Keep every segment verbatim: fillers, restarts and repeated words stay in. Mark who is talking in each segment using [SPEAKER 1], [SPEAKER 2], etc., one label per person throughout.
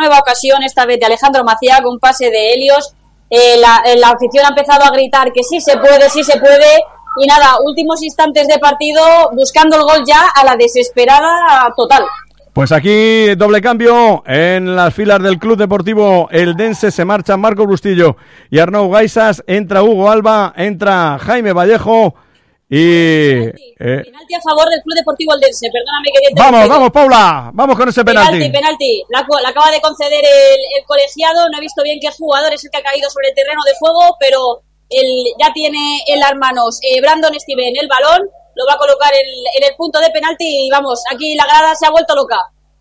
[SPEAKER 1] nueva ocasión, esta vez de Alejandro Maciá, con un pase de Helios. Eh, la, la afición ha empezado a gritar que sí se puede, sí se puede. Y nada, últimos instantes de partido, buscando el gol ya a la desesperada total.
[SPEAKER 2] Pues aquí doble cambio en las filas del Club Deportivo Eldense. Se marchan Marco Bustillo y Arnau Gaisas. Entra Hugo Alba, entra Jaime Vallejo y...
[SPEAKER 1] Penalti, eh, penalti a favor del Club Deportivo Eldense, perdóname que te
[SPEAKER 2] Vamos, vamos Paula, vamos con ese penalti.
[SPEAKER 1] Penalti, penalti, la, la acaba de conceder el, el colegiado, no he visto bien qué jugador es el que ha caído sobre el terreno de juego, pero el, ya tiene en las manos eh, Brandon Steven el balón. Lo va a colocar en, en el punto de penalti y vamos, aquí la grada se ha vuelto loca.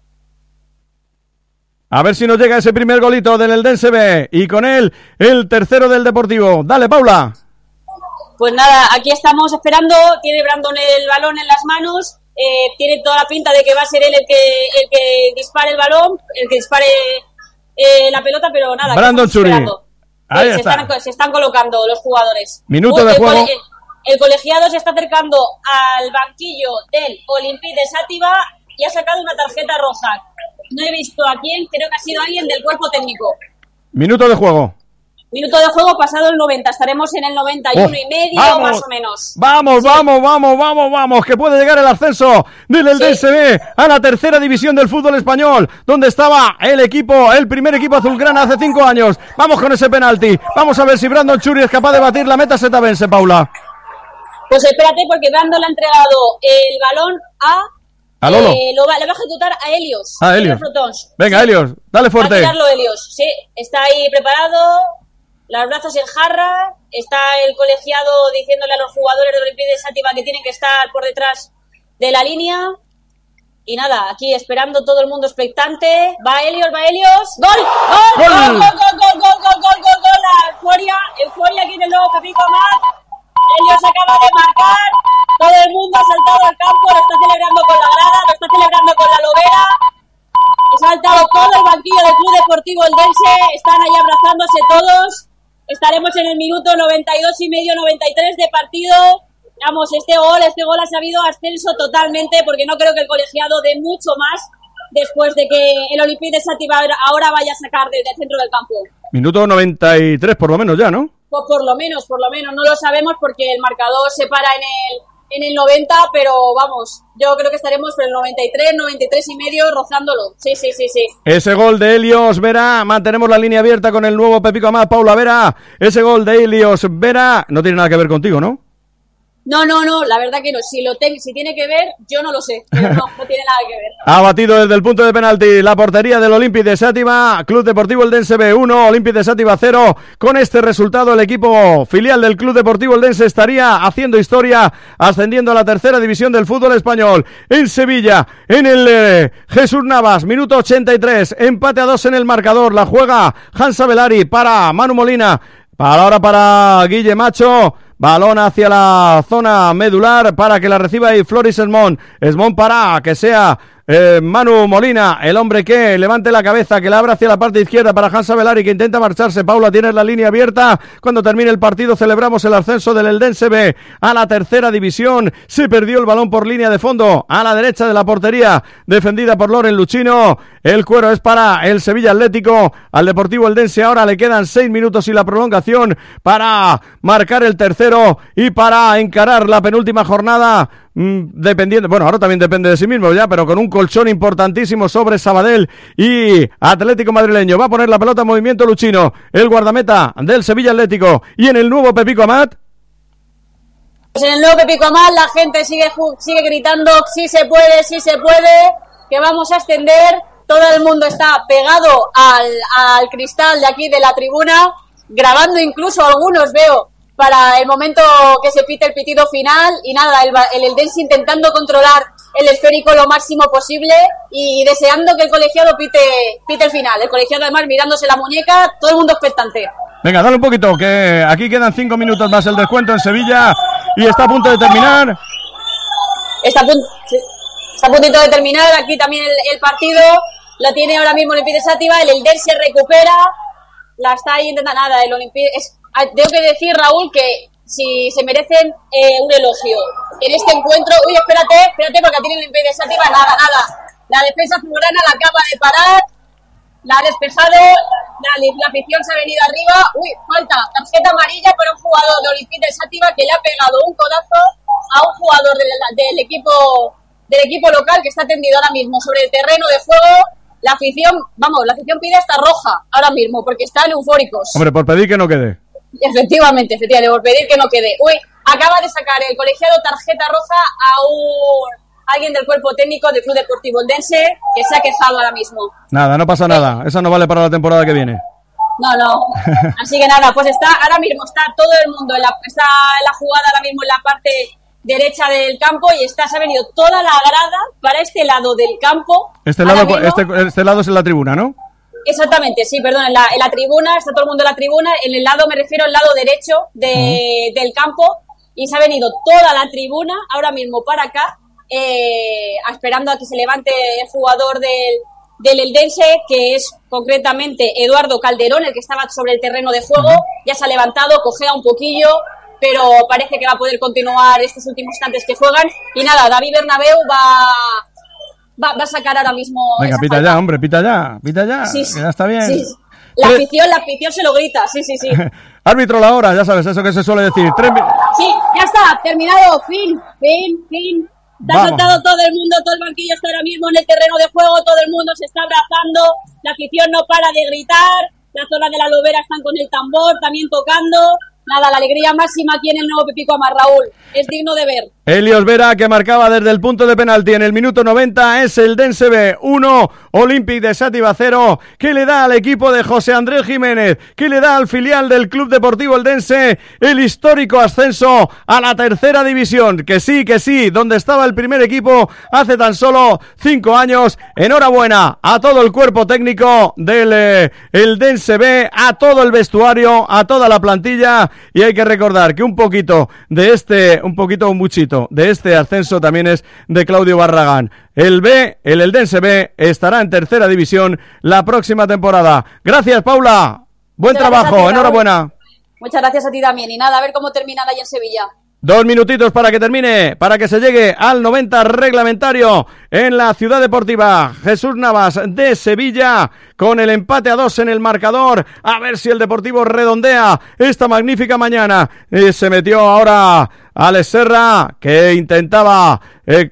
[SPEAKER 2] A ver si nos llega ese primer golito del Eldense B y con él el tercero del Deportivo. Dale, Paula.
[SPEAKER 1] Pues nada, aquí estamos esperando, tiene Brandon el balón en las manos, eh, tiene toda la pinta de que va a ser él el que, el que dispare el balón, el que dispare eh, la pelota, pero nada.
[SPEAKER 2] Brandon Churi. Ahí
[SPEAKER 1] eh, se,
[SPEAKER 2] está.
[SPEAKER 1] están, se están colocando los jugadores.
[SPEAKER 2] Minuto
[SPEAKER 1] Uy,
[SPEAKER 2] de
[SPEAKER 1] el
[SPEAKER 2] juego.
[SPEAKER 1] Cole, El colegiado se está acercando al banquillo del Olympique de Sátiva y ha sacado una tarjeta roja. No he visto a quién, creo que ha sido alguien del cuerpo técnico.
[SPEAKER 2] Minuto de juego.
[SPEAKER 1] Minuto de juego pasado el noventa, estaremos en el noventa y uno oh, y medio
[SPEAKER 2] vamos,
[SPEAKER 1] más o menos.
[SPEAKER 2] Vamos, sí. vamos, vamos, vamos, vamos, que puede llegar el ascenso del Eldense B sí. a la tercera división del fútbol español, donde estaba el equipo, el primer equipo azulgrana hace cinco años. Vamos con ese penalti, vamos a ver si Brandon Churi es capaz de batir la meta setabense, Paula.
[SPEAKER 1] Pues espérate, porque Brandon le ha entregado el balón a...
[SPEAKER 2] A Lolo.
[SPEAKER 1] Eh, lo va, le va a ejecutar a Helios.
[SPEAKER 2] A Helios. Venga, sí. Helios, dale fuerte.
[SPEAKER 1] Va a tirarlo Helios, sí. Está ahí preparado, los brazos en jarra, está el colegiado diciéndole a los jugadores del Olympique de Sátiva que tienen que estar por detrás de la línea. Y nada, aquí esperando todo el mundo expectante. Va Helios, va Helios. ¡Gol! ¡Gol! ¡Gol! ¡Gol! ¡Gol! ¡Gol! ¡Gol! ¡Gol! ¡Gol! ¡Gol! ¡Gol! ¡La euforia! ¡Euforia aquí en el nuevo Pepico Amat! Helios acaba de marcar, todo el mundo ha saltado al campo, lo está celebrando con la grada, lo está celebrando con la lobera, ha saltado todo el banquillo del Club Deportivo Eldense, están ahí abrazándose todos, estaremos en el minuto noventa y dos y medio, noventa y tres de partido. Vamos, este gol, este gol ha sabido ascenso totalmente, porque no creo que el colegiado dé mucho más después de que el Olympique de Sátiva ahora vaya a sacar desde el centro del campo.
[SPEAKER 2] Minuto noventa y tres por lo menos ya, ¿no?
[SPEAKER 1] Pues por lo menos, por lo menos, no lo sabemos porque el marcador se para en el, en el noventa, pero vamos, yo creo que estaremos por el noventa y tres, noventa y tres y medio rozándolo. Sí, sí, sí, sí.
[SPEAKER 2] Ese gol de Helios Vera, mantenemos la línea abierta con el nuevo Pepico Amat, Paula Vera. Ese gol de Helios Vera no tiene nada que ver contigo, ¿no?
[SPEAKER 1] No, no, no, la verdad que no. Si lo ten, si tiene que ver, yo no lo sé, pero no, no tiene nada que ver.
[SPEAKER 2] Ha batido desde el punto de penalti la portería del Olympique de Sátiva, Club Deportivo Eldense B uno, Olympique de Sátiva cero. Con este resultado el equipo filial del Club Deportivo Eldense estaría haciendo historia, ascendiendo a la tercera división del fútbol español. En Sevilla, en el eh, Jesús Navas, minuto ochenta y tres, empate a dos en el marcador. La juega Hansa Velari para Manu Molina, para ahora para Guille Macho. Balón hacia la zona medular para que la reciba ahí Floris Esmón. Esmón para que sea eh, Manu Molina, el hombre que levante la cabeza, que la abra hacia la parte izquierda para Hansa Velari, que intenta marcharse. Paula, tienes la línea abierta. Cuando termine el partido celebramos el ascenso del Eldense B a la tercera división. Se perdió el balón por línea de fondo a la derecha de la portería, defendida por Loren Luchino. El cuero es para el Sevilla Atlético. Al Deportivo Eldense ahora le quedan seis minutos y la prolongación para marcar el tercero y para encarar la penúltima jornada. Dependiendo, bueno, ahora también depende de sí mismo ya, pero con un colchón importantísimo sobre Sabadell y Atlético Madrileño. Va a poner la pelota en movimiento Luchino, el guardameta del Sevilla Atlético. Y en el nuevo Pepico Amat,
[SPEAKER 1] pues en el nuevo Pepico Amat la gente sigue, sigue gritando sí se puede, sí se puede, que vamos a ascender. Todo el mundo está pegado al, al cristal de aquí de la tribuna, grabando incluso algunos, veo, para el momento que se pite el pitido final. Y nada, el, el Eldense intentando controlar el esférico lo máximo posible y deseando que el colegiado pite, pite el final. El colegiado además mirándose la muñeca, todo el mundo expectante.
[SPEAKER 2] Venga, dale un poquito, que aquí quedan cinco minutos más el descuento en Sevilla y está a punto de terminar.
[SPEAKER 1] Está a punto, está a puntito de terminar aquí también el, el partido. La tiene ahora mismo el Olympique de Sátiva, el Eldense recupera, la está ahí intentando nada, el Olympique es... Tengo que decir, Raúl, que si se merecen eh, un elogio en este encuentro. Uy, espérate, espérate, porque tiene el Olympique de Sátiva, nada, nada. La defensa azulgrana la acaba de parar. la ha despejado, la, la afición se ha venido arriba. Uy, falta, tarjeta amarilla para un jugador de Olympique de Xàtiva que le ha pegado un codazo a un jugador del, del equipo del equipo local que está tendido ahora mismo sobre el terreno de juego. La afición, vamos, la afición pide hasta roja ahora mismo porque están eufóricos.
[SPEAKER 2] Hombre, por pedir que no quede.
[SPEAKER 1] Efectivamente, efectivamente, por pedir que no quede. Uy, acaba de sacar el colegiado tarjeta roja a un alguien del cuerpo técnico del Club Deportivo Eldense que se ha quejado ahora mismo.
[SPEAKER 2] Nada, no pasa nada. Esa no vale para la temporada que viene.
[SPEAKER 1] No, no. Así que nada, pues está ahora mismo está todo el mundo en la, está en la jugada ahora mismo en la parte derecha del campo y está se ha venido toda la grada para este lado del campo.
[SPEAKER 2] Este lado, este, este lado es en la tribuna, ¿no?
[SPEAKER 1] Exactamente, sí, perdón, en la, en la tribuna, está todo el mundo en la tribuna, en el lado, me refiero al lado derecho de, uh-huh. del campo, y se ha venido toda la tribuna ahora mismo para acá, eh, esperando a que se levante el jugador del, del Eldense, que es concretamente Eduardo Calderón, el que estaba sobre el terreno de juego, uh-huh. ya se ha levantado, cojea un poquillo, pero parece que va a poder continuar estos últimos instantes que juegan, y nada, David Bernabéu va... Va, va a sacar ahora mismo.
[SPEAKER 2] Venga, pita falta. ya, hombre, pita ya, pita ya.
[SPEAKER 1] Sí, sí,
[SPEAKER 2] ya está bien.
[SPEAKER 1] Sí. La Tres... afición, la afición se lo grita, sí, sí, sí.
[SPEAKER 2] Árbitro la hora, ya sabes, eso que se suele decir. Tres...
[SPEAKER 1] Sí, ya está, terminado, fin, fin, fin. Está soltado todo el mundo, todo el banquillo está ahora mismo en el terreno de juego, todo el mundo se está abrazando, la afición no para de gritar, la zona de la lobera están con el tambor también tocando. Nada, la alegría máxima aquí en el nuevo Pepico Amar, Raúl. Es digno de ver.
[SPEAKER 2] Helios Vera, que marcaba desde el punto de penalti en el minuto noventa, es el Eldense B uno, Olympique de Xàtiva cero, que le da al equipo de José Andrés Jiménez, que le da al filial del Club Deportivo Eldense el histórico ascenso a la tercera división. Que sí, que sí, donde estaba el primer equipo hace tan solo cinco años. Enhorabuena a todo el cuerpo técnico del eh, Eldense B, a todo el vestuario, a toda la plantilla. Y hay que recordar que un poquito de este, un poquito, un muchito de este ascenso también es de Claudio Barragán. El B, el Eldense B, estará en tercera división la próxima temporada. Gracias, Paula. Buen Muchas trabajo, ti, enhorabuena.
[SPEAKER 1] Muchas gracias a ti también. Y nada, a ver cómo terminan ahí en Sevilla.
[SPEAKER 2] Dos minutitos para que termine, para que se llegue al noventa reglamentario en la Ciudad Deportiva Jesús Navas de Sevilla, con el empate a dos en el marcador. A ver si el Deportivo redondea esta magnífica mañana. Eh, se metió ahora Alex Serra, que intentaba eh,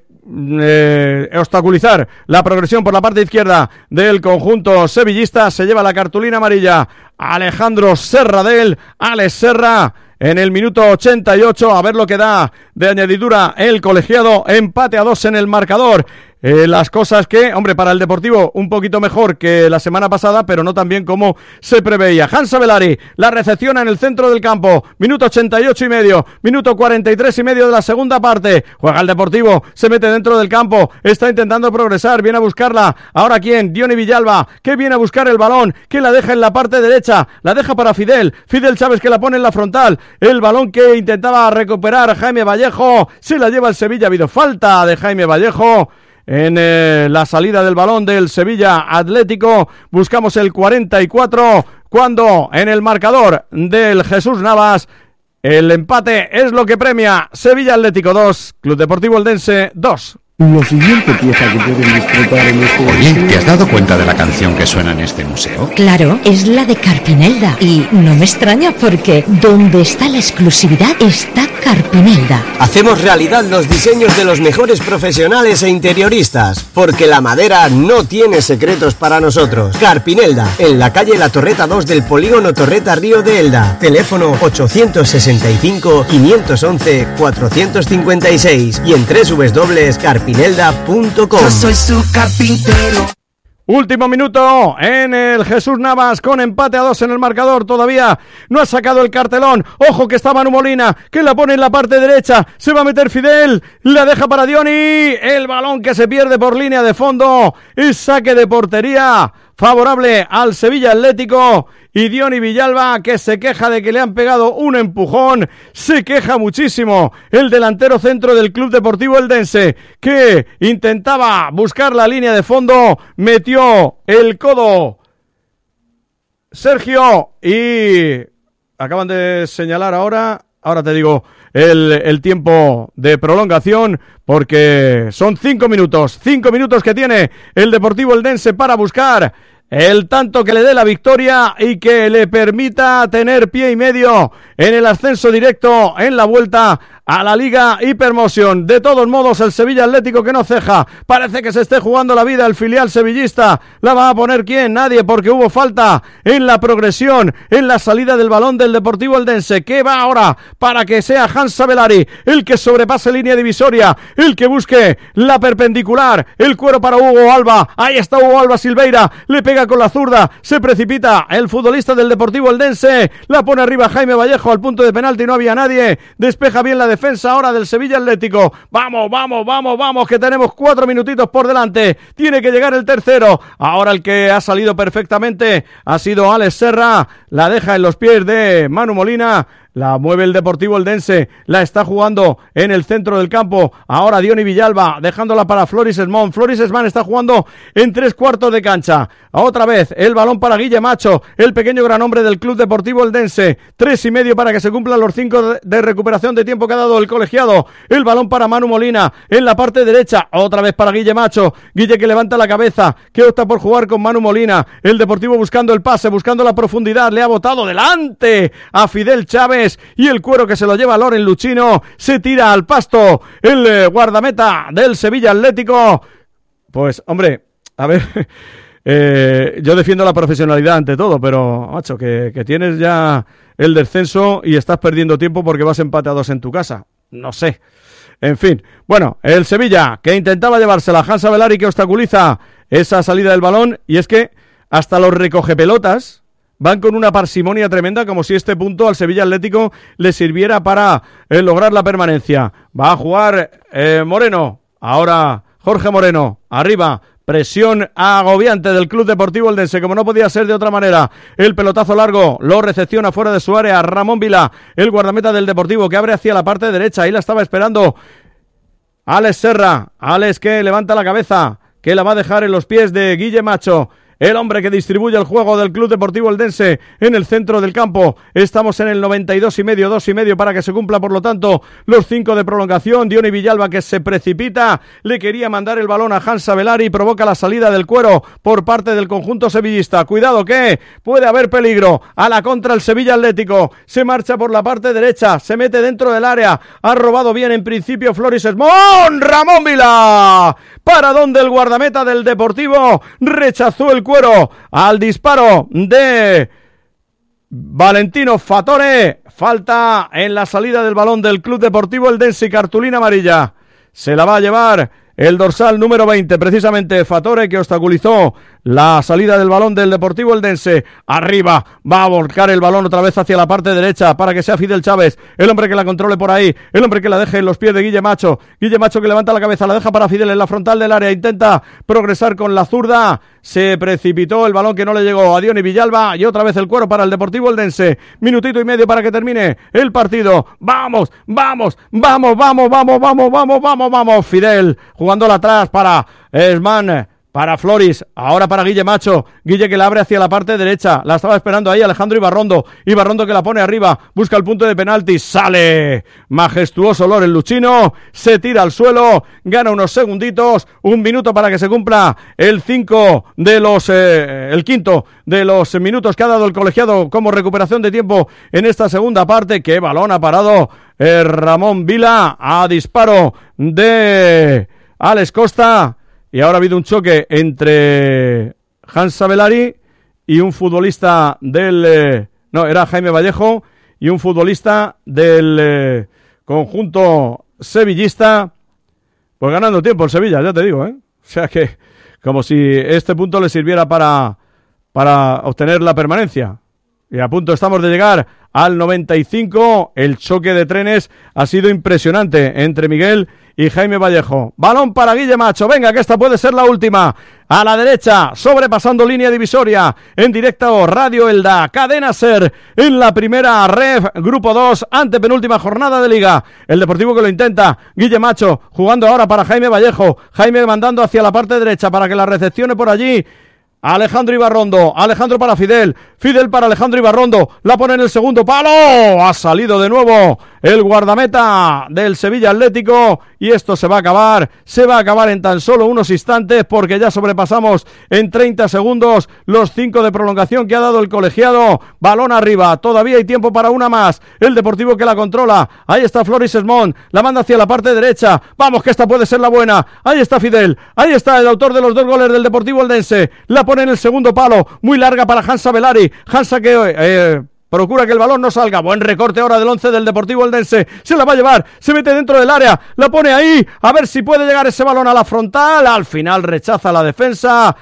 [SPEAKER 2] eh, obstaculizar la progresión por la parte izquierda del conjunto sevillista. Se lleva la cartulina amarilla Alejandro Serradell, Alex Serra, en el minuto ochenta y ocho, a ver lo que da de añadidura el colegiado. Empate a dos en el marcador. Eh, las cosas que, hombre, para el Deportivo un poquito mejor que la semana pasada, pero no tan bien como se preveía. Hansa Velari la recepciona en el centro del campo, minuto ochenta y ocho y medio, minuto cuarenta y tres y medio de la segunda parte. Juega el Deportivo, se mete dentro del campo, está intentando progresar, viene a buscarla. Ahora quién, Diony Villalba, que viene a buscar el balón, que la deja en la parte derecha, la deja para Fidel, Fidel Chávez que la pone en la frontal, el balón que intentaba recuperar Jaime Vallejo, se la lleva el Sevilla. Ha habido falta de Jaime Vallejo en eh, la salida del balón del Sevilla Atlético. Buscamos el cuarenta y cuatro, cuando en el marcador del Jesús Navas el empate es lo que premia. Sevilla Atlético dos, Club Deportivo Eldense dos.
[SPEAKER 3] La siguiente pieza que pueden disfrutar en este
[SPEAKER 4] Oye, museo... ¿te has dado cuenta de la canción que suena en este museo?
[SPEAKER 5] Claro, es la de Carpinelda. Y no me extraña porque donde está la exclusividad está Carpinelda.
[SPEAKER 6] Hacemos realidad los diseños de los mejores profesionales e interioristas, porque la madera no tiene secretos para nosotros. Carpinelda, en la calle La Torreta dos del polígono Torreta Río de Elda. Teléfono ochocientos sesenta y cinco, quinientos once, cuatrocientos cincuenta y seis y en doble u doble u doble u punto carpinelda punto com.
[SPEAKER 7] Yo soy su carpintero.
[SPEAKER 2] Último minuto en el Jesús Navas, con empate a dos en el marcador. Todavía no ha sacado el cartelón. Ojo que está Manu Molina, que la pone en la parte derecha. Se va a meter Fidel, la deja para Diony. El balón que se pierde por línea de fondo. Es saque de portería favorable al Sevilla Atlético. Y Diony Villalba, que se queja de que le han pegado un empujón, se queja muchísimo el delantero centro del Club Deportivo Eldense, que intentaba buscar la línea de fondo, metió el codo Sergio y acaban de señalar ahora, ahora te digo el, el tiempo de prolongación, porque son cinco minutos, cinco minutos que tiene el Deportivo Eldense para buscar el tanto que le dé la victoria y que le permita tener pie y medio en el ascenso directo en la vuelta a la Liga Hypermotion. De todos modos, el Sevilla Atlético que no ceja, parece que se esté jugando la vida el filial sevillista. ¿La va a poner quién? Nadie, porque hubo falta en la progresión, en la salida del balón del Deportivo Eldense, que va ahora para que sea Hans Sabellari el que sobrepase línea divisoria, el que busque la perpendicular, el cuero para Hugo Alba. Ahí está Hugo Alba Silveira, le pega con la zurda, se precipita el futbolista del Deportivo Eldense, la pone arriba Jaime Vallejo al punto de penalti, no había nadie, despeja bien la defensa ahora del Sevilla Atlético. Vamos, vamos, vamos, vamos, que tenemos cuatro minutitos por delante, tiene que llegar el tercero. Ahora el que ha salido perfectamente ha sido Alex Serra, la deja en los pies de Manu Molina. La mueve el Deportivo Eldense, la está jugando en el centro del campo, ahora Diony Villalba, dejándola para Floris Esmón. Floris Esmón está jugando en tres cuartos de cancha, otra vez el balón para Guille Macho, el pequeño gran hombre del Club Deportivo Eldense, tres y medio para que se cumplan los cinco de recuperación de tiempo que ha dado el colegiado, el balón para Manu Molina, en la parte derecha, otra vez para Guille Macho, Guille que levanta la cabeza, que opta por jugar con Manu Molina, el Deportivo buscando el pase, buscando la profundidad, le ha botado delante a Fidel Chávez, y el cuero que se lo lleva Loren Luchino, se tira al pasto el eh, guardameta del Sevilla Atlético. Pues hombre, a ver, eh, yo defiendo la profesionalidad ante todo, pero macho, que, que tienes ya el descenso y estás perdiendo tiempo porque vas empatados en tu casa, no sé. En fin, bueno, el Sevilla que intentaba llevársela, Hans Sabellari que obstaculiza esa salida del balón, y es que hasta los recogepelotas van con una parsimonia tremenda, como si este punto al Sevilla Atlético le sirviera para eh, lograr la permanencia. Va a jugar eh, Moreno, ahora Jorge Moreno, arriba, presión agobiante del Club Deportivo Eldense, como no podía ser de otra manera. El pelotazo largo lo recepciona fuera de su área Ramón Vila, el guardameta del Deportivo, que abre hacia la parte derecha, ahí la estaba esperando Alex Serra, Alex que levanta la cabeza, que la va a dejar en los pies de Guille Macho, el hombre que distribuye el juego del Club Deportivo Eldense en el centro del campo. Estamos en el noventa y dos y medio, dos y medio para que se cumpla, por lo tanto, los cinco de prolongación. Diony Villalba que se precipita, le quería mandar el balón a Hans Sabellari y provoca la salida del cuero por parte del conjunto sevillista. Cuidado que puede haber peligro. A la contra el Sevilla Atlético. Se marcha por la parte derecha, se mete dentro del área. Ha robado bien en principio Floris Esmón. Ramón Vila, para donde el guardameta del Deportivo rechazó el cuero al disparo de Valentino Fatore. Falta en la salida del balón del Club Deportivo Eldense, cartulina amarilla. Se la va a llevar el dorsal número veinte, precisamente Fatore, que obstaculizó la salida del balón del Deportivo Eldense. Arriba, va a volcar el balón otra vez hacia la parte derecha para que sea Fidel Chávez, el hombre que la controle por ahí, el hombre que la deje en los pies de Guille Macho. Guille Macho que levanta la cabeza, la deja para Fidel en la frontal del área, intenta progresar con la zurda, se precipitó el balón que no le llegó a Diony Villalba, y otra vez el cuero para el Deportivo Eldense. Minutito y medio para que termine el partido. Vamos, vamos, vamos, vamos, vamos, vamos, vamos, vamos, vamos. Fidel jugándola atrás para Esman, para Floris, ahora para Guille Macho, Guille que la abre hacia la parte derecha, la estaba esperando ahí Alejandro Ibarrondo, Ibarrondo que la pone arriba, busca el punto de penalti, sale majestuoso Loren Luchino, se tira al suelo, gana unos segunditos, un minuto para que se cumpla el cinco de los, eh, el quinto de los minutos que ha dado el colegiado como recuperación de tiempo en esta segunda parte. Qué balón ha parado eh, Ramón Vila a disparo de Alex Costa. Y ahora ha habido un choque entre Hans Sabellari y un futbolista del... Eh, no, era Jaime Vallejo y un futbolista del eh, conjunto sevillista. Pues ganando tiempo el Sevilla, ya te digo, ¿eh? O sea que como si este punto le sirviera para, para obtener la permanencia. Y a punto estamos de llegar al noventa y cinco. El choque de trenes ha sido impresionante entre Miguel y Jaime Vallejo. Balón para Guille Macho. Venga, que esta puede ser la última. A la derecha, sobrepasando línea divisoria. En directo, Radio Elda, Cadena Ser. En la primera ref, Grupo dos, antepenúltima jornada de Liga. El Deportivo que lo intenta. Guille Macho jugando ahora para Jaime Vallejo. Jaime mandando hacia la parte derecha para que la recepcione por allí Alejandro Ibarrondo, Alejandro para Fidel, Fidel para Alejandro Ibarrondo, la pone en el segundo palo, ha salido de nuevo el guardameta del Sevilla Atlético, y esto se va a acabar, se va a acabar en tan solo unos instantes, porque ya sobrepasamos en treinta segundos los cinco de prolongación que ha dado el colegiado. Balón arriba, todavía hay tiempo para una más, el Deportivo que la controla, ahí está Floris Esmond, la manda hacia la parte derecha, vamos que esta puede ser la buena, ahí está Fidel, ahí está el autor de los dos goles del Deportivo Eldense, la pone en el segundo palo, muy larga para Hansa Velari, Hansa que eh, procura que el balón no salga, buen recorte ahora del once del Deportivo Eldense, se la va a llevar, se mete dentro del área, la pone ahí, a ver si puede llegar ese balón a la frontal, al final rechaza la defensa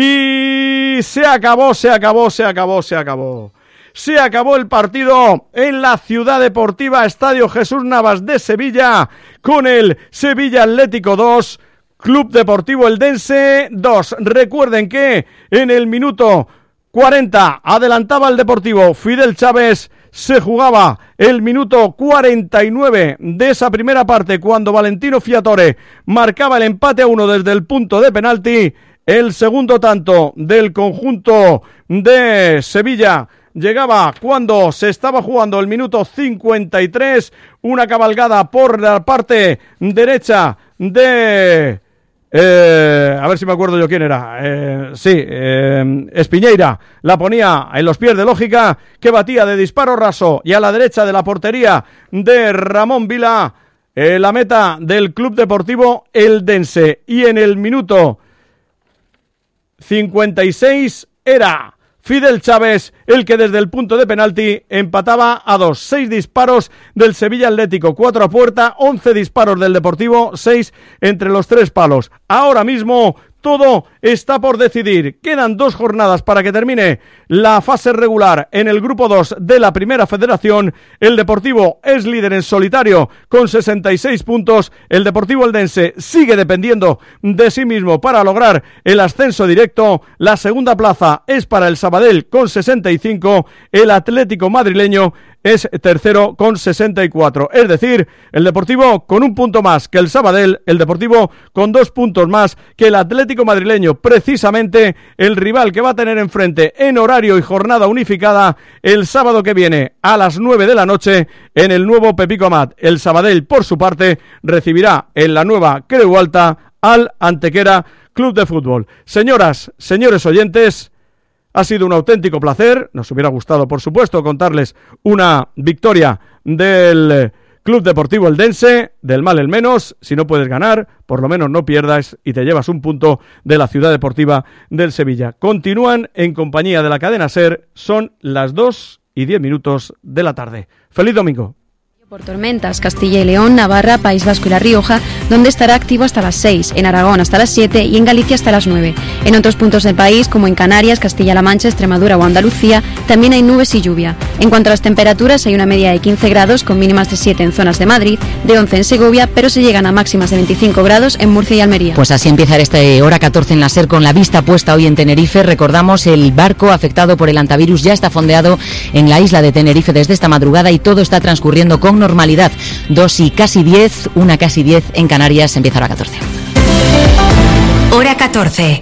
[SPEAKER 2] y se acabó, se acabó, se acabó, se acabó. Se acabó el partido en la Ciudad Deportiva Estadio Jesús Navas de Sevilla, con el Sevilla Atlético dos, Club Deportivo Eldense dos. Recuerden que en el minuto cuarenta adelantaba el Deportivo, Fidel Chávez, se jugaba el minuto cuarenta y nueve de esa primera parte cuando Valentino Fiatore marcaba el empate a uno desde el punto de penalti. El segundo tanto del conjunto de Sevilla llegaba cuando se estaba jugando el minuto cincuenta y tres, una cabalgada por la parte derecha de... Eh, a ver si me acuerdo yo quién era, eh, sí, eh, Espiñeira, la ponía en los pies de Lógica, que batía de disparo raso, y a la derecha de la portería de Ramón Vila, eh, la meta del Club Deportivo Eldense, y en el minuto cincuenta y seis era Fidel Chávez el que desde el punto de penalti empataba a dos. Seis disparos del Sevilla Atlético, cuatro a puerta, once disparos del Deportivo, seis entre los tres palos. Ahora mismo todo está por decidir. Quedan dos jornadas para que termine la fase regular en el grupo dos de la Primera Federación. El Deportivo es líder en solitario con sesenta y seis puntos. El Deportivo Eldense sigue dependiendo de sí mismo para lograr el ascenso directo. La segunda plaza es para el Sabadell con sesenta y cinco. El Atlético madrileño es tercero con sesenta y cuatro. Es decir, el Deportivo con un punto más que el Sabadell, el Deportivo con dos puntos más que el Atlético madrileño, precisamente el rival que va a tener enfrente en horario y jornada unificada el sábado que viene a las nueve de la noche en el nuevo Pepico Amat. El Sabadell, por su parte, recibirá en la nueva Creu Alta al Antequera Club de Fútbol. Señoras, señores oyentes, ha sido un auténtico placer. Nos hubiera gustado, por supuesto, contarles una victoria del Club Deportivo Eldense, del mal el menos. Si no puedes ganar, por lo menos no pierdas y te llevas un punto de la Ciudad Deportiva del Sevilla. Continúan en compañía de la cadena SER, son las dos y diez minutos de la tarde. ¡Feliz domingo!
[SPEAKER 8] Por tormentas, Castilla y León, Navarra, País Vasco y La Rioja, donde estará activo hasta las seis, en Aragón hasta las siete y en Galicia hasta las nueve. En otros puntos del país, como en Canarias, Castilla-La Mancha, Extremadura o Andalucía, también hay nubes y lluvia. En cuanto a las temperaturas, hay una media de quince grados, con mínimas de siete en zonas de Madrid, de once en Segovia, pero se llegan a máximas de veinticinco grados en Murcia y Almería.
[SPEAKER 9] Pues así empieza esta hora catorce en la SER, con la vista puesta hoy en Tenerife. Recordamos, el barco afectado por el antivirus ya está fondeado en la isla de Tenerife desde esta madrugada y todo está transcurriendo con normalidad. Dos y casi diez, una casi diez en Canarias, empieza hora catorce.
[SPEAKER 5] Hora catorce.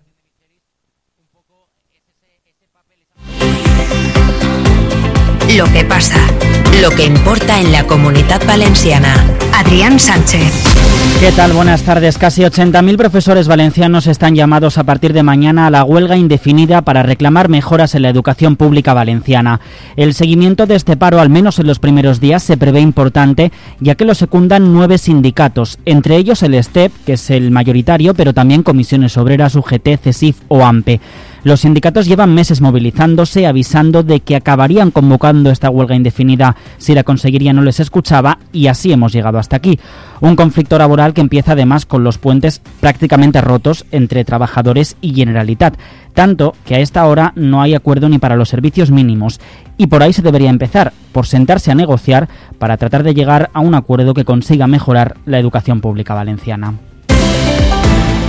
[SPEAKER 5] Lo que pasa, lo que importa en la Comunidad Valenciana. Adrián Sánchez.
[SPEAKER 10] ¿Qué tal? Buenas tardes. Casi ochenta mil profesores valencianos están llamados a partir de mañana a la huelga indefinida para reclamar mejoras en la educación pública valenciana. El seguimiento de este paro, al menos en los primeros días, se prevé importante, ya que lo secundan nueve sindicatos, entre ellos el STEP, que es el mayoritario, pero también Comisiones Obreras, U G T, CESIF o AMPE. Los sindicatos llevan meses movilizándose, avisando de que acabarían convocando esta huelga indefinida si la conseguiría no les escuchaba, y así hemos llegado hasta aquí. Un conflicto laboral que empieza además con los puentes prácticamente rotos entre trabajadores y Generalitat, tanto que a esta hora no hay acuerdo ni para los servicios mínimos, y por ahí se debería empezar, por sentarse a negociar para tratar de llegar a un acuerdo que consiga mejorar la educación pública valenciana.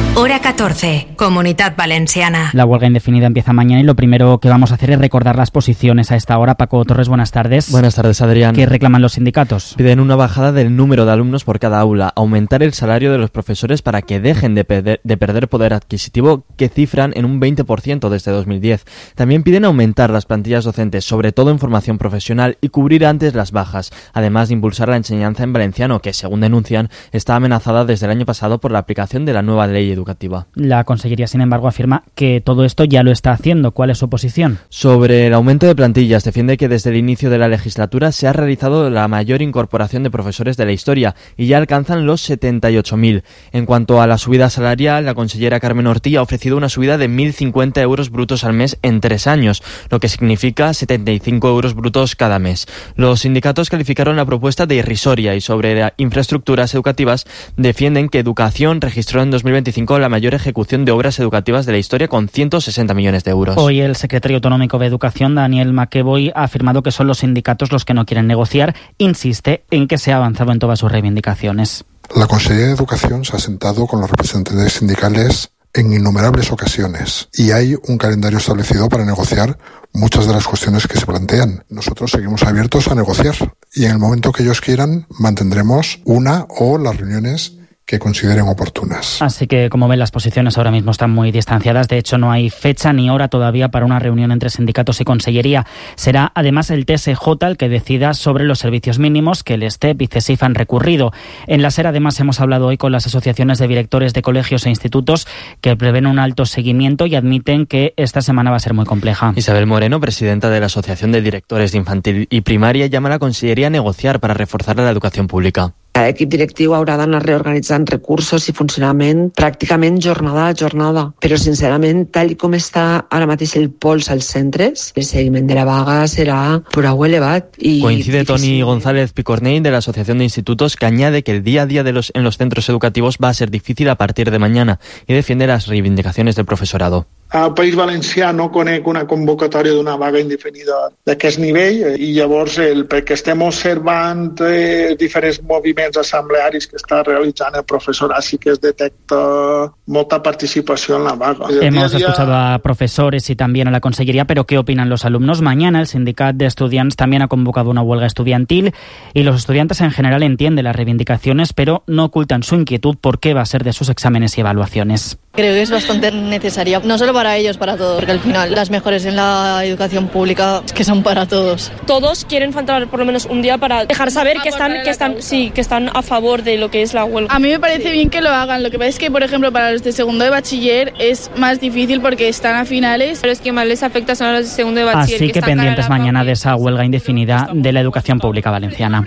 [SPEAKER 5] Hora catorce, Comunidad Valenciana.
[SPEAKER 10] La huelga indefinida empieza mañana y lo primero que vamos a hacer es recordar las posiciones a esta hora. Paco Torres, buenas tardes.
[SPEAKER 11] Buenas tardes, Adrián.
[SPEAKER 10] ¿Qué reclaman los sindicatos?
[SPEAKER 11] Piden una bajada del número de alumnos por cada aula, aumentar el salario de los profesores para que dejen de perder, de perder poder adquisitivo, que cifran en un veinte por ciento desde dos mil diez. También piden aumentar las plantillas docentes, sobre todo en formación profesional, y cubrir antes las bajas, además de impulsar la enseñanza en valenciano, que según denuncian está amenazada desde el año pasado por la aplicación de la nueva ley educativa.
[SPEAKER 10] La Consellería, sin embargo, afirma que todo esto ya lo está haciendo. ¿Cuál es su posición?
[SPEAKER 11] Sobre el aumento de plantillas, defiende que desde el inicio de la legislatura se ha realizado la mayor incorporación de profesores de la historia y ya alcanzan los setenta y ocho mil. En cuanto a la subida salarial, la consellera Carmen Ortí ha ofrecido una subida de mil cincuenta euros brutos al mes en tres años, lo que significa setenta y cinco euros brutos cada mes. Los sindicatos calificaron la propuesta de irrisoria y sobre infraestructuras educativas defienden que Educación registró en dos mil veinticinco la mayor ejecución de obras educativas de la historia con ciento sesenta millones de euros.
[SPEAKER 10] Hoy el secretario autonómico de Educación, Daniel McEvoy, ha afirmado que son los sindicatos los que no quieren negociar. Insiste en que se ha avanzado en todas sus reivindicaciones.
[SPEAKER 12] La Consellería de Educación se ha sentado con los representantes sindicales en innumerables ocasiones y hay un calendario establecido para negociar muchas de las cuestiones que se plantean. Nosotros seguimos abiertos a negociar y en el momento que ellos quieran mantendremos una o las reuniones que consideren oportunas.
[SPEAKER 10] Así que, como ven, las posiciones ahora mismo están muy distanciadas. De hecho, no hay fecha ni hora todavía para una reunión entre sindicatos y Consellería. Será, además, el T S J el que decida sobre los servicios mínimos que el STEP y CESIF han recurrido. En la SER, además, hemos hablado hoy con las asociaciones de directores de colegios e institutos que prevén un alto seguimiento y admiten que esta semana va a ser muy compleja.
[SPEAKER 11] Isabel Moreno, presidenta de la Asociación de Directores de Infantil y Primaria, llama a la Consellería a negociar para reforzar la educación pública.
[SPEAKER 13] L'equip directiu haurà d'anar reorganitzant recursos i funcionament pràcticament jornada a jornada. Però, sincerament, tal com està ara mateix el pols als centres, el seguiment de la vaga serà prou elevat. Y
[SPEAKER 11] Coincide Toni González Picornell de la Asociación de Institutos, que añade que el día a día de los, en los centros educativos va a ser difícil a partir de mañana y defiende las reivindicacions del profesorado.
[SPEAKER 14] Al País Valencià no conec una convocatòria d'una vaga indefinida d'aquest nivell i llavors el, perquè estem observant eh, diferents moviments assemblearis que està realitzant el professorat sí que es detecta molta participació en la vaga.
[SPEAKER 10] Hemos escuchado a profesores y también a la Consellería, pero ¿qué opinan los alumnos? Mañana el Sindicat de Estudiants también ha convocado una huelga estudiantil y los estudiantes en general entienden las reivindicaciones, pero no ocultan su inquietud por qué va a ser de sus exámenes y evaluaciones.
[SPEAKER 15] Creo que es bastante necesaria, no solo para ellos, para todos, porque al final las mejores en la educación pública es que son para todos.
[SPEAKER 16] Todos quieren faltar por lo menos un día para dejar saber que están, que están, sí, que están a favor de lo que es la huelga.
[SPEAKER 17] A mí me parece bien que lo hagan, lo que pasa es que, por ejemplo, para los de segundo de bachiller es más difícil porque están a finales.
[SPEAKER 16] Pero es que más les afecta son a los de segundo de bachiller.
[SPEAKER 10] Así que, que pendientes mañana de esa huelga indefinida de la educación pública valenciana.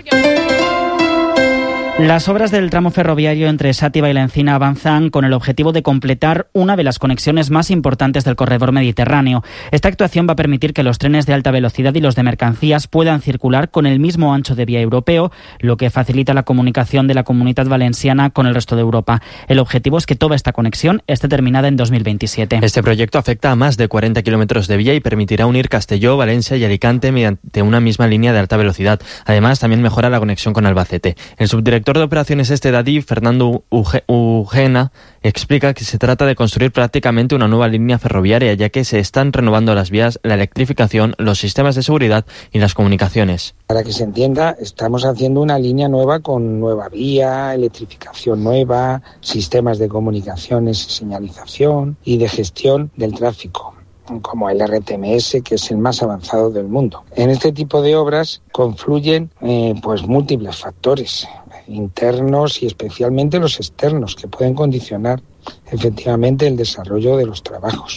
[SPEAKER 10] Las obras del tramo ferroviario entre Xàtiva y La Encina avanzan con el objetivo de completar una de las conexiones más importantes del corredor mediterráneo. Esta actuación va a permitir que los trenes de alta velocidad y los de mercancías puedan circular con el mismo ancho de vía europeo, lo que facilita la comunicación de la Comunidad Valenciana con el resto de Europa. El objetivo es que toda esta conexión esté terminada en dos mil veintisiete.
[SPEAKER 11] Este proyecto afecta a más de cuarenta kilómetros de vía y permitirá unir Castelló, Valencia y Alicante mediante una misma línea de alta velocidad. Además, también mejora la conexión con Albacete. El subdirector El director de operaciones este de Adif, Fernando Ugena, explica que se trata de construir prácticamente una nueva línea ferroviaria, ya que se están renovando las vías, la electrificación, los sistemas de seguridad y las comunicaciones.
[SPEAKER 18] Para que se entienda, estamos haciendo una línea nueva con nueva vía, electrificación nueva, sistemas de comunicaciones y señalización y de gestión del tráfico, como el R T M S, que es el más avanzado del mundo. En este tipo de obras confluyen eh, pues múltiples factores internos y especialmente los externos, que pueden condicionar efectivamente el desarrollo de los trabajos.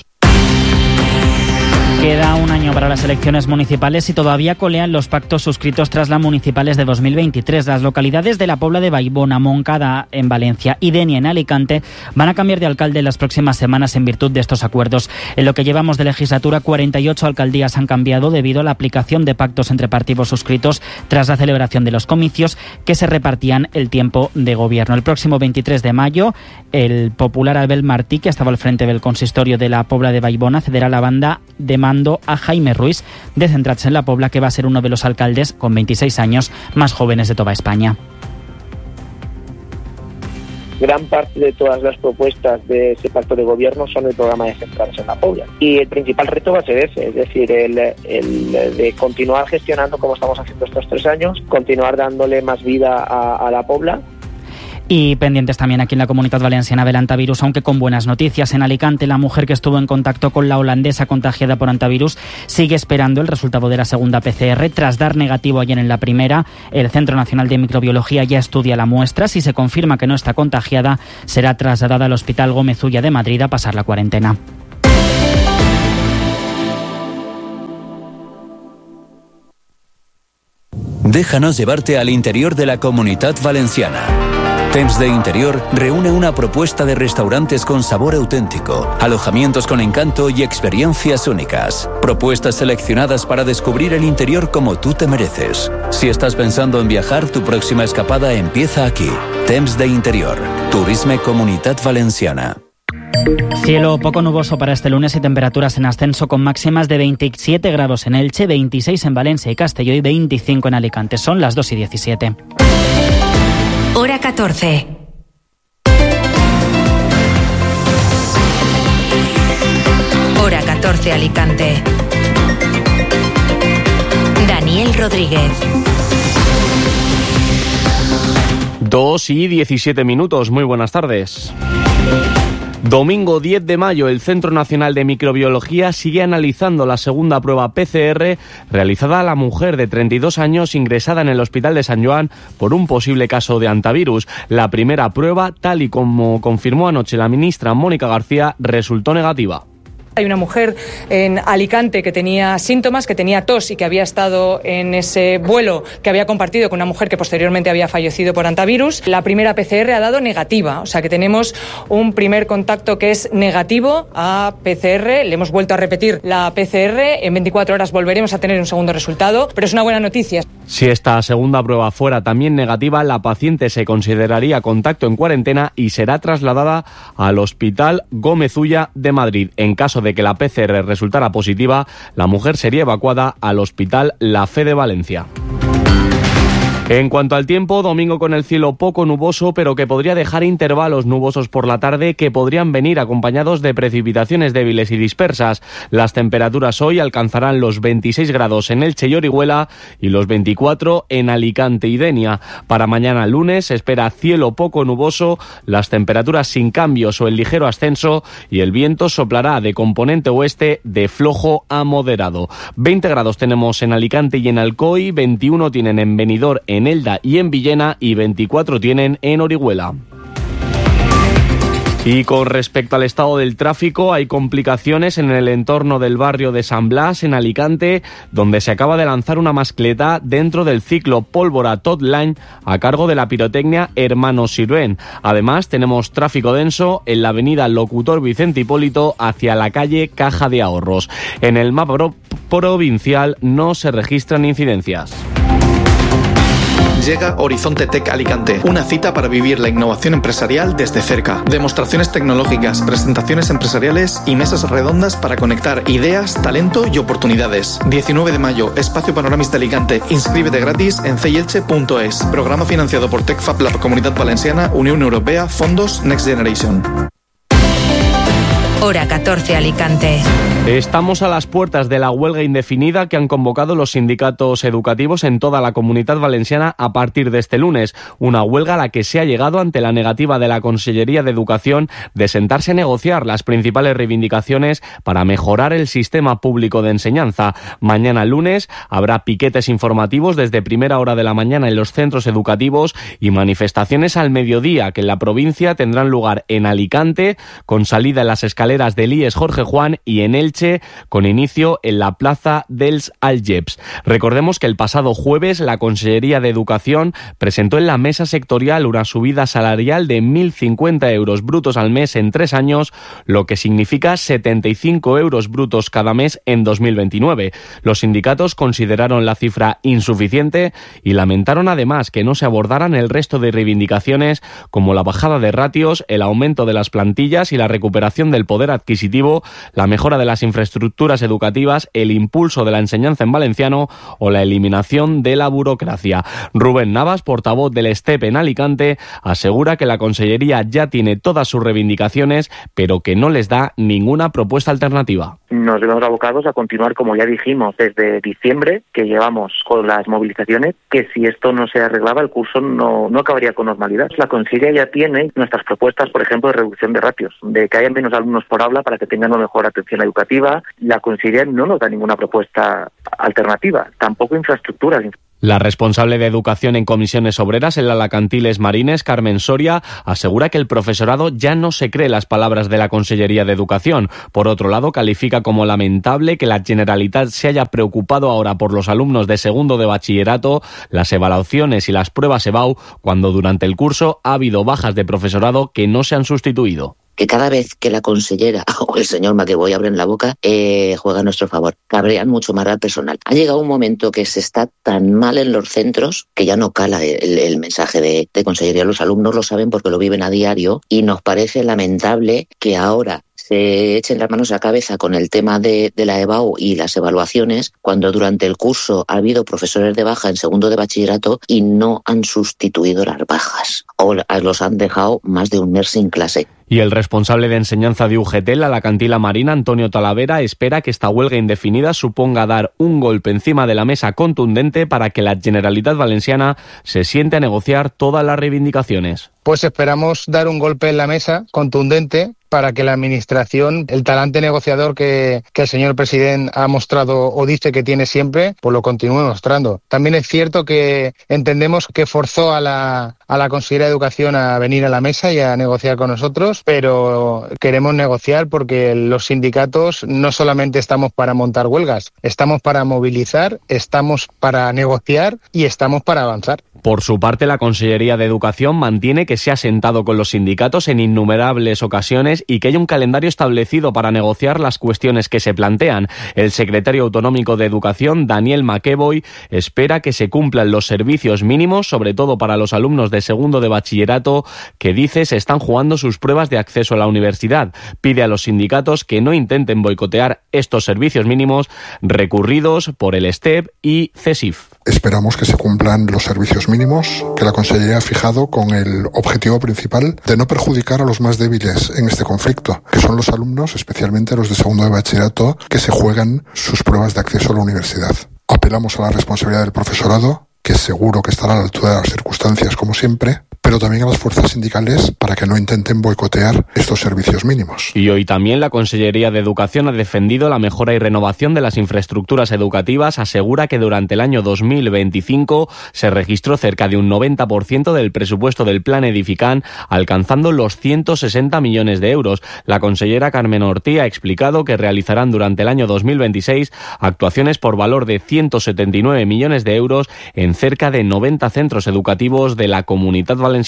[SPEAKER 10] Queda un año para las elecciones municipales y todavía colean los pactos suscritos tras las municipales de dos mil veintitrés. Las localidades de la Pobla de Vallbona, Moncada en Valencia y Denia en Alicante van a cambiar de alcalde en las próximas semanas en virtud de estos acuerdos. En lo que llevamos de legislatura, cuarenta y ocho alcaldías han cambiado debido a la aplicación de pactos entre partidos suscritos tras la celebración de los comicios que se repartían el tiempo de gobierno. El próximo veintitrés de mayo, el popular Abel Martí, que estaba al frente del consistorio de la Pobla de Vallbona, cederá la banda de mando a Jaime Ruiz, de centrarse en la Pobla, que va a ser uno de los alcaldes con veintiséis años más jóvenes de toda España.
[SPEAKER 19] gran parte de todas las propuestas de ese pacto de gobierno son el programa de centrarse en la Pobla. Y el principal reto va a ser ese, es decir, el, el de continuar gestionando como estamos haciendo estos tres años, continuar dándole más vida a, a la Pobla.
[SPEAKER 10] Y pendientes también aquí en la Comunidad Valenciana del antivirus, aunque con buenas noticias. En Alicante, la mujer que estuvo en contacto con la holandesa contagiada por antivirus sigue esperando el resultado de la segunda P C R. Tras dar negativo ayer en la primera, el Centro Nacional de Microbiología ya estudia la muestra. Si se confirma que no está contagiada, será trasladada al Hospital Gómez Ulla de Madrid a pasar la cuarentena.
[SPEAKER 20] Déjanos llevarte al interior de la Comunitat Valenciana. Temps de Interior reúne una propuesta de restaurantes con sabor auténtico, alojamientos con encanto y experiencias únicas. Propuestas seleccionadas para descubrir el interior como tú te mereces. Si estás pensando en viajar, tu próxima escapada empieza aquí. Temps de Interior. Turisme Comunitat Valenciana.
[SPEAKER 10] Cielo poco nuboso para este lunes y temperaturas en ascenso con máximas de veintisiete grados en Elche, veintiséis en Valencia y Castelló y veinticinco en Alicante. Son las dos y diecisiete.
[SPEAKER 5] Hora catorce. Hora catorce Alicante. Daniel Rodríguez.
[SPEAKER 2] Dos y diecisiete minutos. Muy buenas tardes. Domingo diez de mayo, el Centro Nacional de Microbiología sigue analizando la segunda prueba P C R realizada a la mujer de treinta y dos años ingresada en el Hospital de San Joan por un posible caso de antivirus. La primera prueba, tal y como confirmó anoche la ministra Mónica García, resultó negativa.
[SPEAKER 21] Hay una mujer en Alicante que tenía síntomas, que tenía tos y que había estado en ese vuelo que había compartido con una mujer que posteriormente había fallecido por antivirus. La primera P C R ha dado negativa, o sea que tenemos un primer contacto que es negativo a P C R. Le hemos vuelto a repetir la P C R. En veinticuatro horas volveremos a tener un segundo resultado, pero es una buena noticia.
[SPEAKER 2] Si esta segunda prueba fuera también negativa, la paciente se consideraría contacto en cuarentena y será trasladada al Hospital Gómez Ulla de Madrid. En caso de que la P C R resultara positiva, la mujer sería evacuada al Hospital La Fe de Valencia. En cuanto al tiempo, domingo con el cielo poco nuboso, pero que podría dejar intervalos nubosos por la tarde que podrían venir acompañados de precipitaciones débiles y dispersas. Las temperaturas hoy alcanzarán los veintiséis grados en Elche y Orihuela y los veinticuatro en Alicante y Denia. Para mañana lunes se espera cielo poco nuboso, las temperaturas sin cambios o en ligero ascenso y el viento soplará de componente oeste de flojo a moderado. veinte grados tenemos en Alicante y en Alcoy, veintiuno tienen en Benidorm, en Elda y en Villena y veinticuatro tienen en Orihuela. Y con respecto al estado del tráfico, hay complicaciones en el entorno del barrio de San Blas, en Alicante, donde se acaba de lanzar una mascleta dentro del ciclo Pólvora Tot Line a cargo de la pirotecnia Hermanos Sirven. Además, tenemos tráfico denso en la avenida Locutor Vicente Hipólito hacia la calle Caja de Ahorros. En el mapa pro- provincial no se registran incidencias.
[SPEAKER 22] Llega Horizonte Tech Alicante, una cita para vivir la innovación empresarial desde cerca. Demostraciones tecnológicas, presentaciones empresariales y mesas redondas para conectar ideas, talento y oportunidades. diecinueve de mayo, Espacio Panoramis de Alicante. Inscríbete gratis en ceyelche punto es. Programa financiado por TechFab, la Comunidad Valenciana, Unión Europea, Fondos Next Generation.
[SPEAKER 5] Hora catorce Alicante.
[SPEAKER 2] Estamos a las puertas de la huelga indefinida que han convocado los sindicatos educativos en toda la Comunidad Valenciana a partir de este lunes. Una huelga a la que se ha llegado ante la negativa de la Consellería de Educación de sentarse a negociar las principales reivindicaciones para mejorar el sistema público de enseñanza. Mañana lunes habrá piquetes informativos desde primera hora de la mañana en los centros educativos y manifestaciones al mediodía que en la provincia tendrán lugar en Alicante con salida en las escaleras del I E S Jorge Juan y en Elche con inicio en la Plaza dels Algeps. Recordemos que el pasado jueves la Consellería de Educación presentó en la mesa sectorial una subida salarial de mil cincuenta euros brutos al mes en tres años, lo que significa setenta y cinco euros brutos cada mes en dos mil veintinueve. Los sindicatos consideraron la cifra insuficiente y lamentaron además que no se abordaran el resto de reivindicaciones como la bajada de ratios, el aumento de las plantillas y la recuperación del poder
[SPEAKER 1] poder adquisitivo, la mejora de las infraestructuras educativas, el impulso de la enseñanza en valenciano o la eliminación de la burocracia. Rubén Navas, portavoz del STEP en Alicante, asegura que la Consellería ya tiene todas sus reivindicaciones, pero que no les da ninguna propuesta alternativa.
[SPEAKER 19] Nos vemos abocados a continuar, como ya dijimos, desde diciembre, que llevamos con las movilizaciones, que si esto no se arreglaba, el curso no, no acabaría con normalidad. La Consellería ya tiene nuestras propuestas, por ejemplo, de reducción de ratios, de que haya menos alumnos por aula para que tengan una mejor atención educativa. La Consellería no nos da ninguna propuesta alternativa, tampoco infraestructuras.
[SPEAKER 1] La responsable de Educación en Comisiones Obreras en la Alacantiles Marines, Carmen Soria, asegura que el profesorado ya no se cree las palabras de la Consellería de Educación. Por otro lado, califica como lamentable que la Generalitat se haya preocupado ahora por los alumnos de segundo de bachillerato, las evaluaciones y las pruebas EBAU, cuando durante el curso ha habido bajas de profesorado que no se han sustituido.
[SPEAKER 3] Que cada vez que la consellera o el señor Maqueboy abren la boca, eh, juega a nuestro favor. Cabrean mucho más al personal. Ha llegado un momento que se está tan mal en los centros que ya no cala el, el mensaje de, de consellería. Los alumnos lo saben porque lo viven a diario y nos parece lamentable que ahora se echen las manos a la cabeza con el tema de, de la EBAU y las evaluaciones, cuando durante el curso ha habido profesores de baja en segundo de bachillerato y no han sustituido las bajas o los han dejado más de un mes sin clase.
[SPEAKER 1] Y el responsable de enseñanza de U G T, la Alacantila Marina, Antonio Talavera, espera que esta huelga indefinida suponga dar un golpe encima de la mesa contundente para que la Generalitat Valenciana se siente a negociar todas las reivindicaciones.
[SPEAKER 23] Pues esperamos dar un golpe en la mesa contundente para que la Administración, el talante negociador que, que el señor presidente ha mostrado o dice que tiene siempre, pues lo continúe mostrando. También es cierto que entendemos que forzó a la, a la Consellería de Educación a venir a la mesa y a negociar con nosotros, pero queremos negociar porque los sindicatos no solamente estamos para montar huelgas, estamos para movilizar, estamos para negociar y estamos para avanzar.
[SPEAKER 1] Por su parte, la Consellería de Educación mantiene que se ha sentado con los sindicatos en innumerables ocasiones y que hay un calendario establecido para negociar las cuestiones que se plantean. El secretario autonómico de Educación, Daniel Maqueboy, espera que se cumplan los servicios mínimos, sobre todo para los alumnos de segundo de bachillerato, que dice se están jugando sus pruebas de acceso a la universidad. Pide a los sindicatos que no intenten boicotear estos servicios mínimos recurridos por el STEP y CESIF.
[SPEAKER 12] Esperamos que se cumplan los servicios mínimos que la Consellería ha fijado con el objetivo principal de no perjudicar a los más débiles en este conflicto, que son los alumnos, especialmente los de segundo de bachillerato, que se juegan sus pruebas de acceso a la universidad. Apelamos a la responsabilidad del profesorado, que seguro que estará a la altura de las circunstancias como siempre, pero también a las fuerzas sindicales para que no intenten boicotear estos servicios mínimos.
[SPEAKER 1] Y hoy también la Consellería de Educación ha defendido la mejora y renovación de las infraestructuras educativas. Asegura que durante el año dos mil veinticinco se registró cerca de un noventa por ciento del presupuesto del Plan Edifican, alcanzando los ciento sesenta millones de euros. La consellera Carmen Ortí ha explicado que realizarán durante el año dos mil veintiséis actuaciones por valor de ciento setenta y nueve millones de euros en cerca de noventa centros educativos de la Comunitat Valenciana.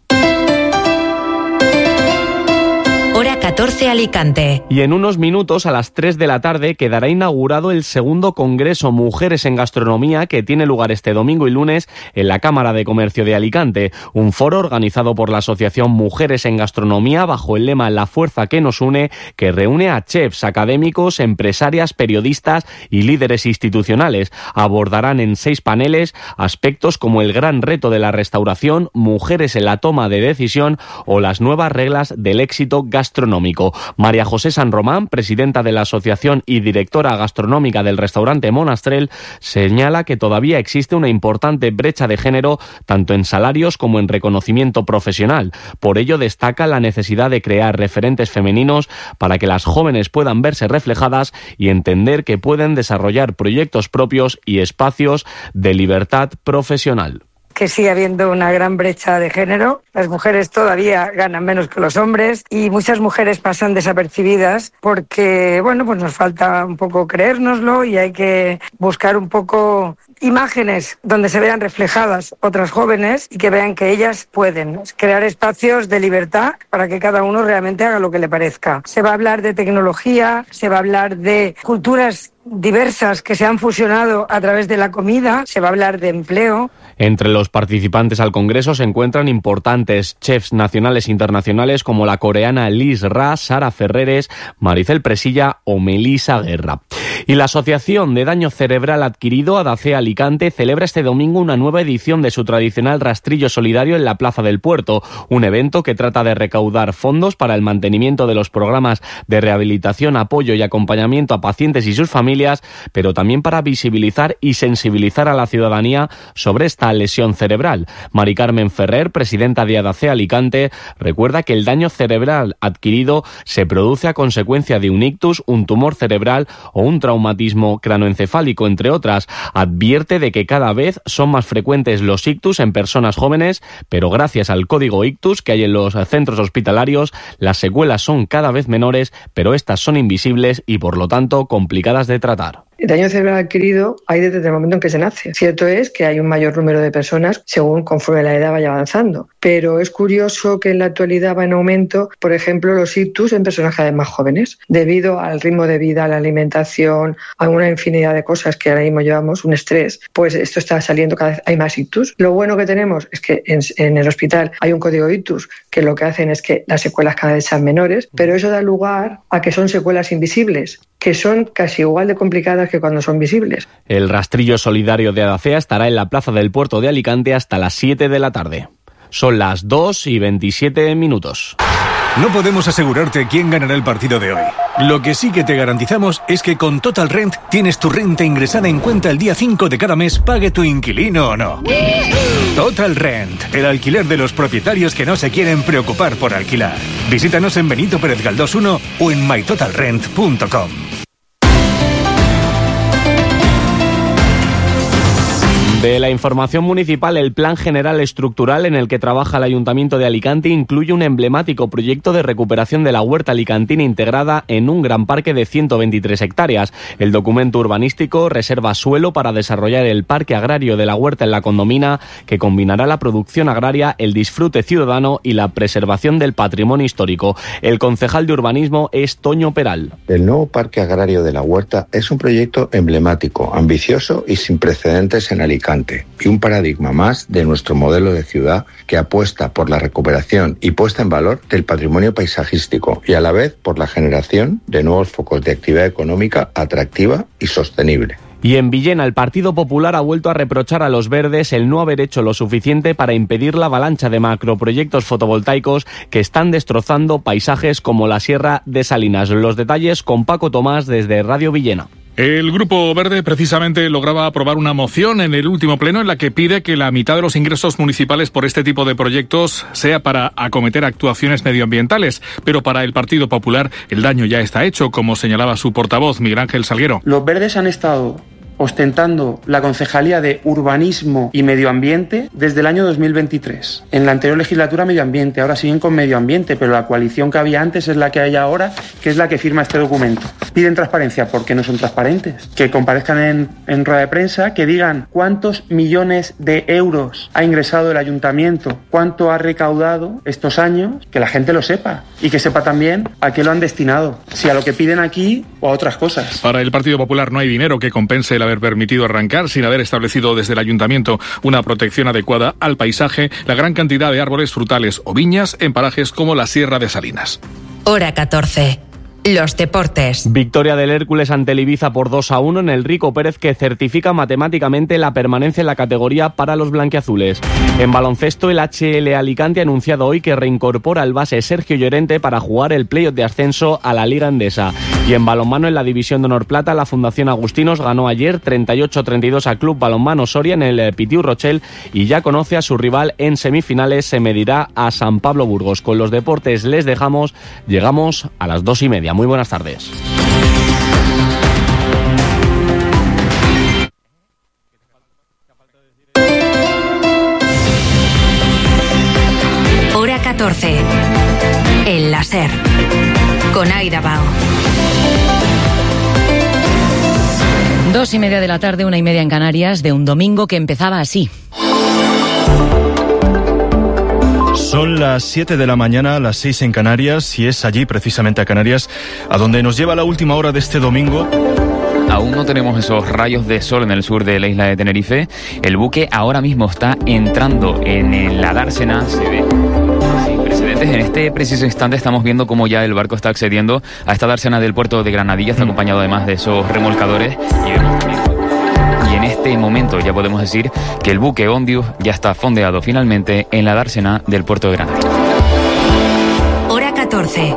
[SPEAKER 5] Hora catorce Alicante.
[SPEAKER 1] Y en unos minutos, a las tres de la tarde, quedará inaugurado el segundo Congreso Mujeres en Gastronomía, que tiene lugar este domingo y lunes en la Cámara de Comercio de Alicante. Un foro organizado por la Asociación Mujeres en Gastronomía bajo el lema La fuerza que nos une, que reúne a chefs, académicos, empresarias, periodistas y líderes institucionales. Abordarán en seis paneles aspectos como el gran reto de la restauración, mujeres en la toma de decisión o las nuevas reglas del éxito gastronómico. Gastronómico. María José San Román, presidenta de la asociación y directora gastronómica del restaurante Monastrell, señala que todavía existe una importante brecha de género tanto en salarios como en reconocimiento profesional. Por ello destaca la necesidad de crear referentes femeninos para que las jóvenes puedan verse reflejadas y entender que pueden desarrollar proyectos propios y espacios de libertad profesional.
[SPEAKER 24] Que sigue habiendo una gran brecha de género. Las mujeres todavía ganan menos que los hombres y muchas mujeres pasan desapercibidas porque, bueno, pues nos falta un poco creérnoslo y hay que buscar un poco imágenes donde se vean reflejadas otras jóvenes y que vean que ellas pueden crear espacios de libertad para que cada uno realmente haga lo que le parezca. Se va a hablar de tecnología, se va a hablar de culturas diversas que se han fusionado a través de la comida, se va a hablar de empleo.
[SPEAKER 1] Entre los participantes al Congreso se encuentran importantes chefs nacionales e internacionales como la coreana Liz Ra, Sara Ferreres, Maricel Presilla o Melissa Guerra. Y la Asociación de Daño Cerebral Adquirido, ADACE Alicante, celebra este domingo una nueva edición de su tradicional rastrillo solidario en la Plaza del Puerto, un evento que trata de recaudar fondos para el mantenimiento de los programas de rehabilitación, apoyo y acompañamiento a pacientes y sus familias, pero también para visibilizar y sensibilizar a la ciudadanía sobre esta lesión cerebral. Mari Carmen Ferrer, presidenta de ADACE Alicante, recuerda que el daño cerebral adquirido se produce a consecuencia de un ictus, un tumor cerebral o un traumatismo cranoencefálico, entre otras. Advierte de que cada vez son más frecuentes los ictus en personas jóvenes, pero gracias al código ictus que hay en los centros hospitalarios, las secuelas son cada vez menores, pero estas son invisibles y por lo tanto complicadas de tratar.
[SPEAKER 24] El daño cerebral adquirido hay desde el momento en que se nace. Cierto es que hay un mayor número de personas según conforme la edad vaya avanzando, pero es curioso que en la actualidad va en aumento, por ejemplo, los ictus en personas cada vez más jóvenes, debido al ritmo de vida, a la alimentación, a una infinidad de cosas que ahora mismo llevamos, un estrés, pues esto está saliendo, cada vez hay más ictus. Lo bueno que tenemos es que en, en el hospital hay un código ictus que lo que hacen es que las secuelas cada vez sean menores, pero eso da lugar a que son secuelas invisibles, que son casi igual de complicadas que cuando son visibles.
[SPEAKER 1] El rastrillo solidario de ADACE estará en la Plaza del Puerto de Alicante hasta las siete de la tarde. Son las dos y veintisiete minutos.
[SPEAKER 4] No podemos asegurarte quién ganará el partido de hoy. Lo que sí que te garantizamos es que con Total Rent tienes tu renta ingresada en cuenta el día cinco de cada mes, pague tu inquilino o no. Total Rent, el alquiler de los propietarios que no se quieren preocupar por alquilar. Visítanos en Benito Pérez Galdós uno o en my total rent punto com.
[SPEAKER 1] De la información municipal, el Plan General Estructural en el que trabaja el Ayuntamiento de Alicante incluye un emblemático proyecto de recuperación de la huerta alicantina integrada en un gran parque de ciento veintitrés hectáreas. El documento urbanístico reserva suelo para desarrollar el parque agrario de la huerta en la Condomina, que combinará la producción agraria, el disfrute ciudadano y la preservación del patrimonio histórico. El concejal de urbanismo es Toño Peral.
[SPEAKER 6] El nuevo parque agrario de la huerta es un proyecto emblemático, ambicioso y sin precedentes en Alicante, y un paradigma más de nuestro modelo de ciudad que apuesta por la recuperación y puesta en valor del patrimonio paisajístico y a la vez por la generación de nuevos focos de actividad económica atractiva y sostenible.
[SPEAKER 1] Y en Villena, el Partido Popular ha vuelto a reprochar a los verdes el no haber hecho lo suficiente para impedir la avalancha de macroproyectos fotovoltaicos que están destrozando paisajes como la Sierra de Salinas. Los detalles con Paco Tomás desde Radio Villena.
[SPEAKER 7] El Grupo Verde precisamente lograba aprobar una moción en el último pleno en la que pide que la mitad de los ingresos municipales por este tipo de proyectos sea para acometer actuaciones medioambientales. Pero para el Partido Popular el daño ya está hecho, como señalaba su portavoz, Miguel Ángel Salguero.
[SPEAKER 8] Los verdes han estado ostentando la Concejalía de Urbanismo y Medio Ambiente desde el año dos mil veintitrés. En la anterior legislatura Medio Ambiente, ahora siguen con Medio Ambiente, pero la coalición que había antes es la que hay ahora, que es la que firma este documento. Piden transparencia porque no son transparentes. Que comparezcan en, en rueda de prensa, que digan cuántos millones de euros ha ingresado el ayuntamiento, cuánto ha recaudado estos años, que la gente lo sepa y que sepa también a qué lo han destinado, si a lo que piden aquí o a otras cosas.
[SPEAKER 7] Para el Partido Popular no hay dinero que compense el haber permitido arrancar sin haber establecido desde el ayuntamiento una protección adecuada al paisaje, la gran cantidad de árboles frutales o viñas en parajes como la Sierra de Salinas.
[SPEAKER 5] Hora catorce. Los deportes.
[SPEAKER 1] Victoria del Hércules ante el Ibiza por dos a uno en el Rico Pérez, que certifica matemáticamente la permanencia en la categoría para los blanquiazules. En baloncesto, el H L Alicante ha anunciado hoy que reincorpora al base Sergio Llorente para jugar el playoff de ascenso a la Liga Endesa. Y en balonmano, en la División de Honor Plata, la Fundación Agustinos ganó ayer treinta y ocho a treinta y dos a Club Balonmano Soria en el Pitiu Rochel y ya conoce a su rival en semifinales, se medirá a San Pablo Burgos. Con los deportes les dejamos, llegamos a las dos y media. Muy buenas tardes.
[SPEAKER 5] Hora catorce. El láser. Con Aida Bao.
[SPEAKER 9] Dos y media de la tarde, una y media en Canarias, de un domingo que empezaba así.
[SPEAKER 25] Son las siete de la mañana, las seis en Canarias, y es allí, precisamente a Canarias, a donde nos lleva la última hora de este domingo
[SPEAKER 13] aún no tenemos esos rayos de sol en el sur de la isla de Tenerife. El buque ahora mismo está entrando en la dársena, se ve sin precedentes. En este preciso instante estamos viendo cómo ya el barco está accediendo a esta dársena del puerto de Granadilla, está acompañado además de esos remolcadores y vemos también. Y en este momento ya podemos decir que el buque Ondius ya está fondeado finalmente en la dársena del puerto de Granadilla.
[SPEAKER 5] Hora catorce.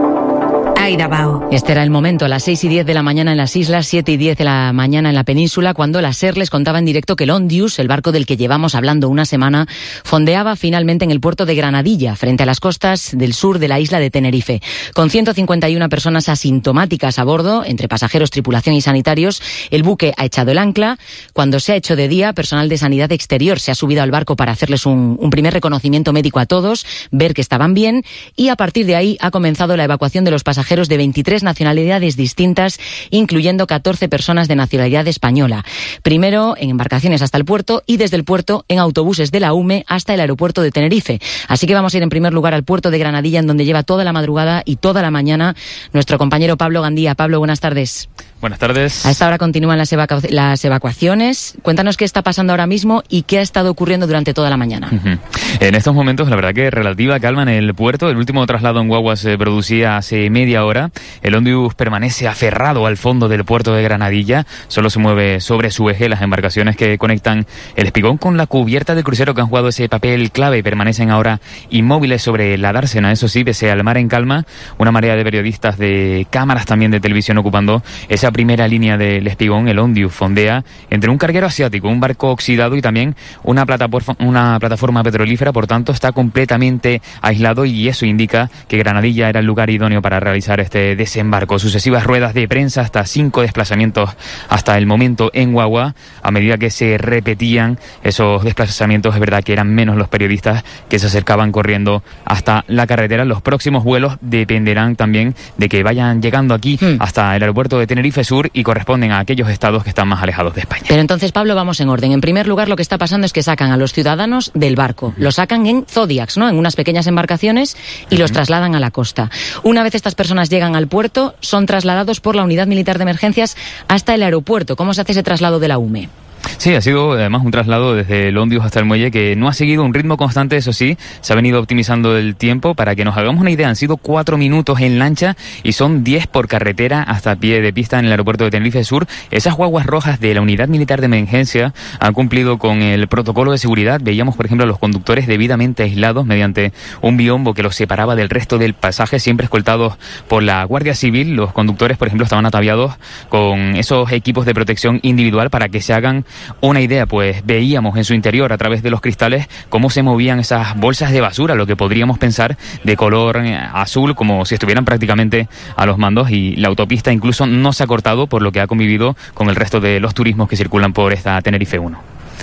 [SPEAKER 5] Aida Bao.
[SPEAKER 9] Este era el momento, las seis y diez de la mañana en las islas, siete y diez de la mañana en la península, cuando la SER les contaba en directo que el Ondius, el barco del que llevamos hablando una semana, fondeaba finalmente en el puerto de Granadilla, frente a las costas del sur de la isla de Tenerife. Con ciento cincuenta y una personas asintomáticas a bordo, entre pasajeros, tripulación y sanitarios, el buque ha echado el ancla. Cuando se ha hecho de día, personal de sanidad exterior se ha subido al barco para hacerles un, un primer reconocimiento médico a todos, ver que estaban bien, y a partir de ahí ha comenzado la evacuación de los pasajeros de veintitrés nacionalidades distintas, incluyendo catorce personas de nacionalidad española. Primero en embarcaciones hasta el puerto y desde el puerto en autobuses de la U M E hasta el aeropuerto de Tenerife. Así que vamos a ir en primer lugar al puerto de Granadilla, en donde lleva toda la madrugada y toda la mañana nuestro compañero Pablo Gandía. Pablo, buenas tardes.
[SPEAKER 13] Buenas tardes.
[SPEAKER 9] A esta hora continúan las, evacu- las evacuaciones. Cuéntanos qué está pasando ahora mismo y qué ha estado ocurriendo durante toda la mañana.
[SPEAKER 13] Uh-huh. En estos momentos, la verdad que relativa calma en el puerto. El último traslado en guagua se producía hace media hora. El Ondius permanece aferrado al fondo del puerto de Granadilla. Solo se mueve sobre su eje. Las embarcaciones que conectan el espigón con la cubierta del crucero, que han jugado ese papel clave, permanecen ahora inmóviles sobre la dársena. Eso sí, pese al mar en calma, una marea de periodistas, de cámaras también de televisión ocupando esa primera línea del espigón. El Ondius fondea entre un carguero asiático, un barco oxidado y también una plataforma, una plataforma petrolífera. Por tanto, está completamente aislado y eso indica que Granadilla era el lugar idóneo para realizar este desembarco. Sucesivas ruedas de prensa, hasta cinco desplazamientos hasta el momento en guagua. A medida que se repetían esos desplazamientos, es verdad que eran menos los periodistas que se acercaban corriendo hasta la carretera. Los próximos vuelos dependerán también de que vayan llegando aquí hmm. hasta el aeropuerto de Tenerife Sur y corresponden a aquellos estados que están más alejados de España.
[SPEAKER 9] Pero entonces, Pablo, vamos en orden. En primer lugar, lo que está pasando es que sacan a los ciudadanos del barco. Los sacan en Zodiacs, ¿no? En unas pequeñas embarcaciones y uh-huh. los trasladan a la costa. Una vez estas personas llegan al puerto, son trasladados por la Unidad Militar de Emergencias hasta el aeropuerto. ¿Cómo se hace ese traslado de la U M E?
[SPEAKER 13] Sí, ha sido además un traslado desde el Ondius hasta el muelle que no ha seguido un ritmo constante, eso sí, se ha venido optimizando el tiempo. Para que nos hagamos una idea, han sido cuatro minutos en lancha y son diez por carretera hasta pie de pista en el aeropuerto de Tenerife Sur. Esas guaguas rojas de la Unidad Militar de Emergencia han cumplido con el protocolo de seguridad. Veíamos, por ejemplo, a los conductores debidamente aislados mediante un biombo que los separaba del resto del pasaje, siempre escoltados por la Guardia Civil. Los conductores, por ejemplo, estaban ataviados con esos equipos de protección individual. Para que se hagan una idea, pues veíamos en su interior, a través de los cristales, cómo se movían esas bolsas de basura, lo que podríamos pensar de color azul, como si estuvieran prácticamente a los mandos, y la autopista incluso no se ha cortado, por lo que ha convivido con el resto de los turismos que circulan por esta Tenerife uno.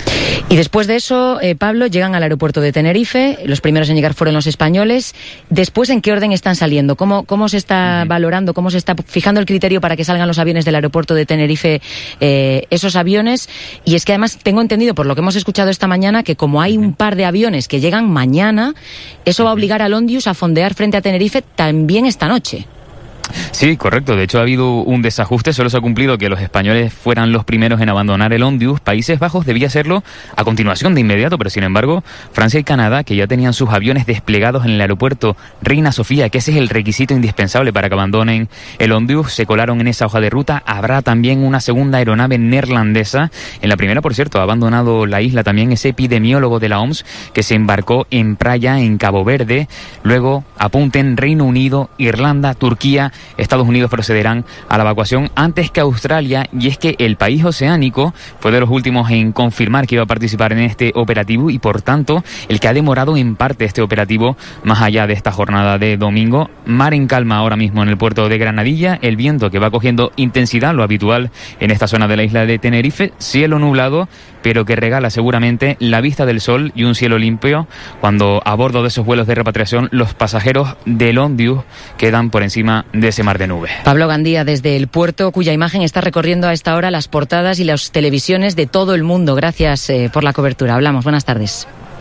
[SPEAKER 9] Y después de eso, eh, Pablo, llegan al aeropuerto de Tenerife. Los primeros en llegar fueron los españoles. Después, ¿en qué orden están saliendo? ¿Cómo, cómo se está uh-huh. valorando? ¿Cómo se está fijando el criterio para que salgan los aviones del aeropuerto de Tenerife, eh, esos aviones? Y es que además tengo entendido, por lo que hemos escuchado esta mañana, que como hay un par de aviones que llegan mañana, eso va a obligar al Ondius a fondear frente a Tenerife también esta noche.
[SPEAKER 13] Sí, correcto. De hecho, ha habido un desajuste. Solo se ha cumplido que los españoles fueran los primeros en abandonar el Ondius. Países Bajos debía hacerlo a continuación, de inmediato, pero sin embargo, Francia y Canadá, que ya tenían sus aviones desplegados en el aeropuerto Reina Sofía, que ese es el requisito indispensable para que abandonen el Ondius, se colaron en esa hoja de ruta. Habrá también una segunda aeronave neerlandesa. En la primera, por cierto, ha abandonado la isla también ese epidemiólogo de la O M S que se embarcó en Praia, en Cabo Verde. Luego apunten Reino Unido, Irlanda, Turquía, Estados Unidos procederán a la evacuación antes que Australia, y es que el país oceánico fue de los últimos en confirmar que iba a participar en este operativo y por tanto el que ha demorado en parte este operativo más allá de esta jornada de domingo. Mar en calma ahora mismo en el puerto de Granadilla, el viento que va cogiendo intensidad, lo habitual en esta zona de la isla de Tenerife, cielo nublado pero que regala seguramente la vista del sol y un cielo limpio cuando a bordo de esos vuelos de repatriación los pasajeros del Ondius quedan por encima de ese mar de nubes.
[SPEAKER 9] Pablo Gandía, desde el puerto, cuya imagen está recorriendo a esta hora las portadas y las televisiones de todo el mundo. Gracias eh, por la cobertura. Hablamos. Buenas tardes.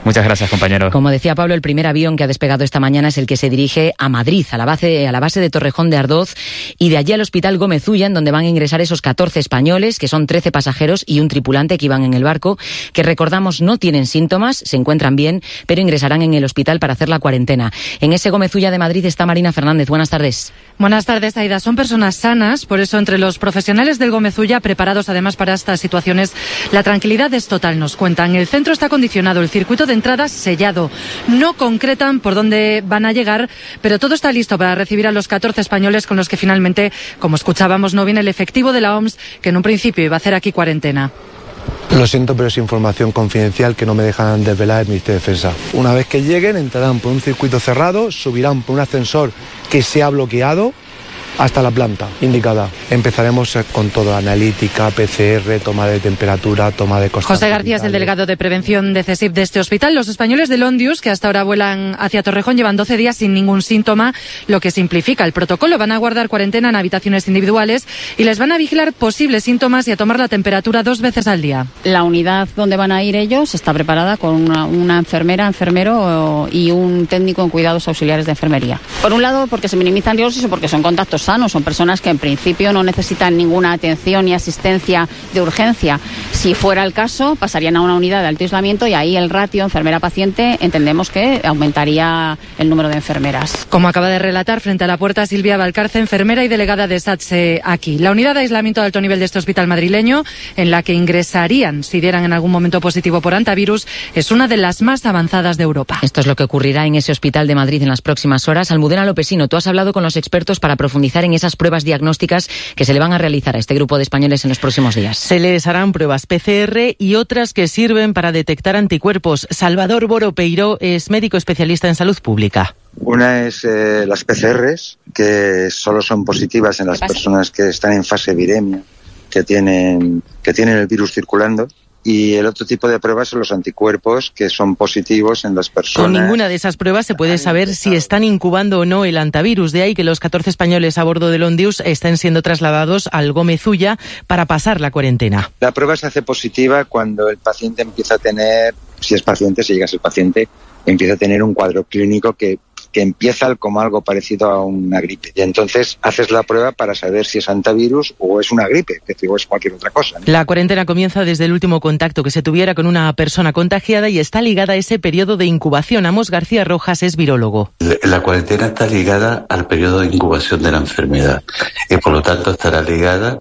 [SPEAKER 13] Muchas gracias, compañero.
[SPEAKER 9] Como decía Pablo, el primer avión que ha despegado esta mañana es el que se dirige a Madrid, a la base, a la base de Torrejón de Ardoz, y de allí al Hospital Gómez Ulla, en donde van a ingresar esos catorce españoles, que son trece pasajeros y un tripulante que iban en el barco, que recordamos no tienen síntomas, se encuentran bien, pero ingresarán en el hospital para hacer la cuarentena. En ese Gómez Ulla de Madrid está Marina Fernández. Buenas tardes.
[SPEAKER 11] Buenas tardes, Aida. Son personas sanas, por eso entre los profesionales del Gómez Ulla, preparados además para estas situaciones, la tranquilidad es total, nos cuentan. El centro está condicionado, el circuito de entradas sellado. No concretan por dónde van a llegar, pero todo está listo para recibir a los catorce españoles con los que finalmente, como escuchábamos, no viene el efectivo de la O M S, que en un principio iba a hacer aquí cuarentena.
[SPEAKER 14] Lo siento, pero es información confidencial que no me dejan desvelar el Ministerio de Defensa. Una vez que lleguen, entrarán por un circuito cerrado, subirán por un ascensor que se ha bloqueado hasta la planta indicada. Empezaremos con todo, analítica, P C R, toma de temperatura, toma de constancia.
[SPEAKER 11] José García es el delegado de prevención de CESIF de este hospital. Los españoles del Ondius, que hasta ahora vuelan hacia Torrejón, llevan doce días sin ningún síntoma, lo que simplifica el protocolo. Van a guardar cuarentena en habitaciones individuales y les van a vigilar posibles síntomas y a tomar la temperatura dos veces al día.
[SPEAKER 15] La unidad donde van a ir ellos está preparada con una, una enfermera, enfermero y un técnico en cuidados auxiliares de enfermería. Por un lado, porque se minimizan riesgos y porque son contactos sanos, son personas que en principio no necesitan ninguna atención ni asistencia de urgencia. Si fuera el caso, pasarían a una unidad de alto aislamiento y ahí el ratio enfermera-paciente entendemos que aumentaría el número de enfermeras.
[SPEAKER 11] Como acaba de relatar frente a la puerta Silvia Valcarce, enfermera y delegada de SATSE aquí. La unidad de aislamiento de alto nivel de este hospital madrileño, en la que ingresarían si dieran en algún momento positivo por antivirus, es una de las más avanzadas de Europa.
[SPEAKER 9] Esto es lo que ocurrirá en ese hospital de Madrid en las próximas horas. Almudena Lopesino, tú has hablado con los expertos para profundizar en esas pruebas diagnósticas que se le van a realizar a este grupo de españoles en los próximos días.
[SPEAKER 16] Se les harán pruebas P C R y otras que sirven para detectar anticuerpos. Salvador Boro Peiró es médico especialista en salud pública.
[SPEAKER 17] Una es eh, las P C Rs, que solo son positivas en las personas que están en fase viremia, que tienen, que tienen el virus circulando. Y el otro tipo de pruebas son los anticuerpos, que son positivos en las personas.
[SPEAKER 16] Con ninguna de esas pruebas se puede saber si están incubando o no el antivirus. De ahí que los catorce españoles a bordo del Ondius estén siendo trasladados al Gómez Ulla para pasar la cuarentena.
[SPEAKER 17] La prueba se hace positiva cuando el paciente empieza a tener, si es paciente, si llega a ser paciente, empieza a tener un cuadro clínico que que empieza como algo parecido a una gripe. Y entonces haces la prueba para saber si es antivirus o es una gripe, que digo, es cualquier otra cosa, ¿no?
[SPEAKER 16] La cuarentena comienza desde el último contacto que se tuviera con una persona contagiada y está ligada a ese periodo de incubación. Amos García Rojas es virólogo.
[SPEAKER 26] La cuarentena está ligada al periodo de incubación de la enfermedad y por lo tanto estará ligada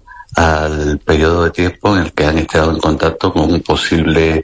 [SPEAKER 26] al periodo de tiempo en el que han estado en contacto con un posible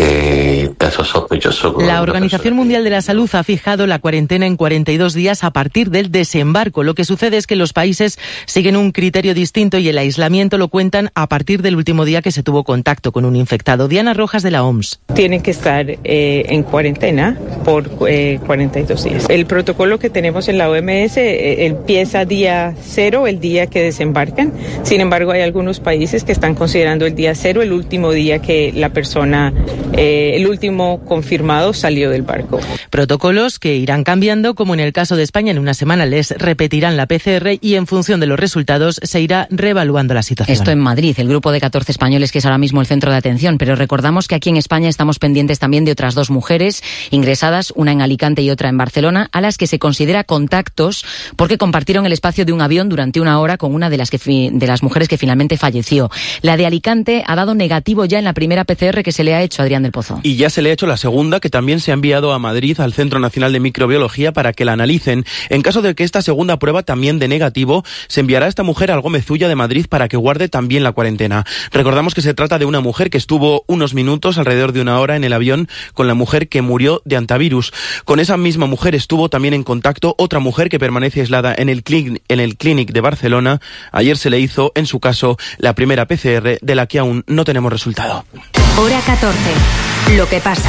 [SPEAKER 26] eh, caso sospechoso.
[SPEAKER 16] La Organización Mundial de la Salud ha fijado la cuarentena en cuarenta y dos días a partir del desembarco. Lo que sucede es que los países siguen un criterio distinto y el aislamiento lo cuentan a partir del último día que se tuvo contacto con un infectado. Diana Rojas de la O M S.
[SPEAKER 27] Tienen que estar eh, en cuarentena por eh, cuarenta y dos días. El protocolo que tenemos en la O M S eh, empieza día cero, el día que desembarcan. Sin embargo, hay algunos países que están considerando el día cero, el último día que la persona, eh, el último confirmado salió del barco.
[SPEAKER 16] Protocolos que irán cambiando, como en el caso de España, en una semana les repetirán la P C R y en función de los resultados se irá reevaluando la situación.
[SPEAKER 9] Esto en Madrid, el grupo de catorce españoles que es ahora mismo el centro de atención, pero recordamos que aquí en España estamos pendientes también de otras dos mujeres ingresadas, una en Alicante y otra en Barcelona, a las que se considera contactos porque compartieron el espacio de un avión durante una hora con una de las, que fi- de las mujeres que finalmente falleció. La de Alicante ha dado negativo ya en la primera P C R que se le ha hecho a Adrián del Pozo.
[SPEAKER 28] Y ya se le ha hecho la segunda, que también se ha enviado a Madrid, al Centro Nacional de Microbiología, para que la analicen. En caso de que esta segunda prueba también dé negativo, se enviará a esta mujer al Gómez Ulla de Madrid para que guarde también la cuarentena. Recordamos que se trata de una mujer que estuvo unos minutos, alrededor de una hora, en el avión con la mujer que murió de antivirus. Con esa misma mujer estuvo también en contacto otra mujer que permanece aislada en el Clinic, en el Clinic de Barcelona. Ayer se le hizo, en su caso, la primera P C R, de la que aún no tenemos resultado.
[SPEAKER 5] Hora catorce. Lo que pasa.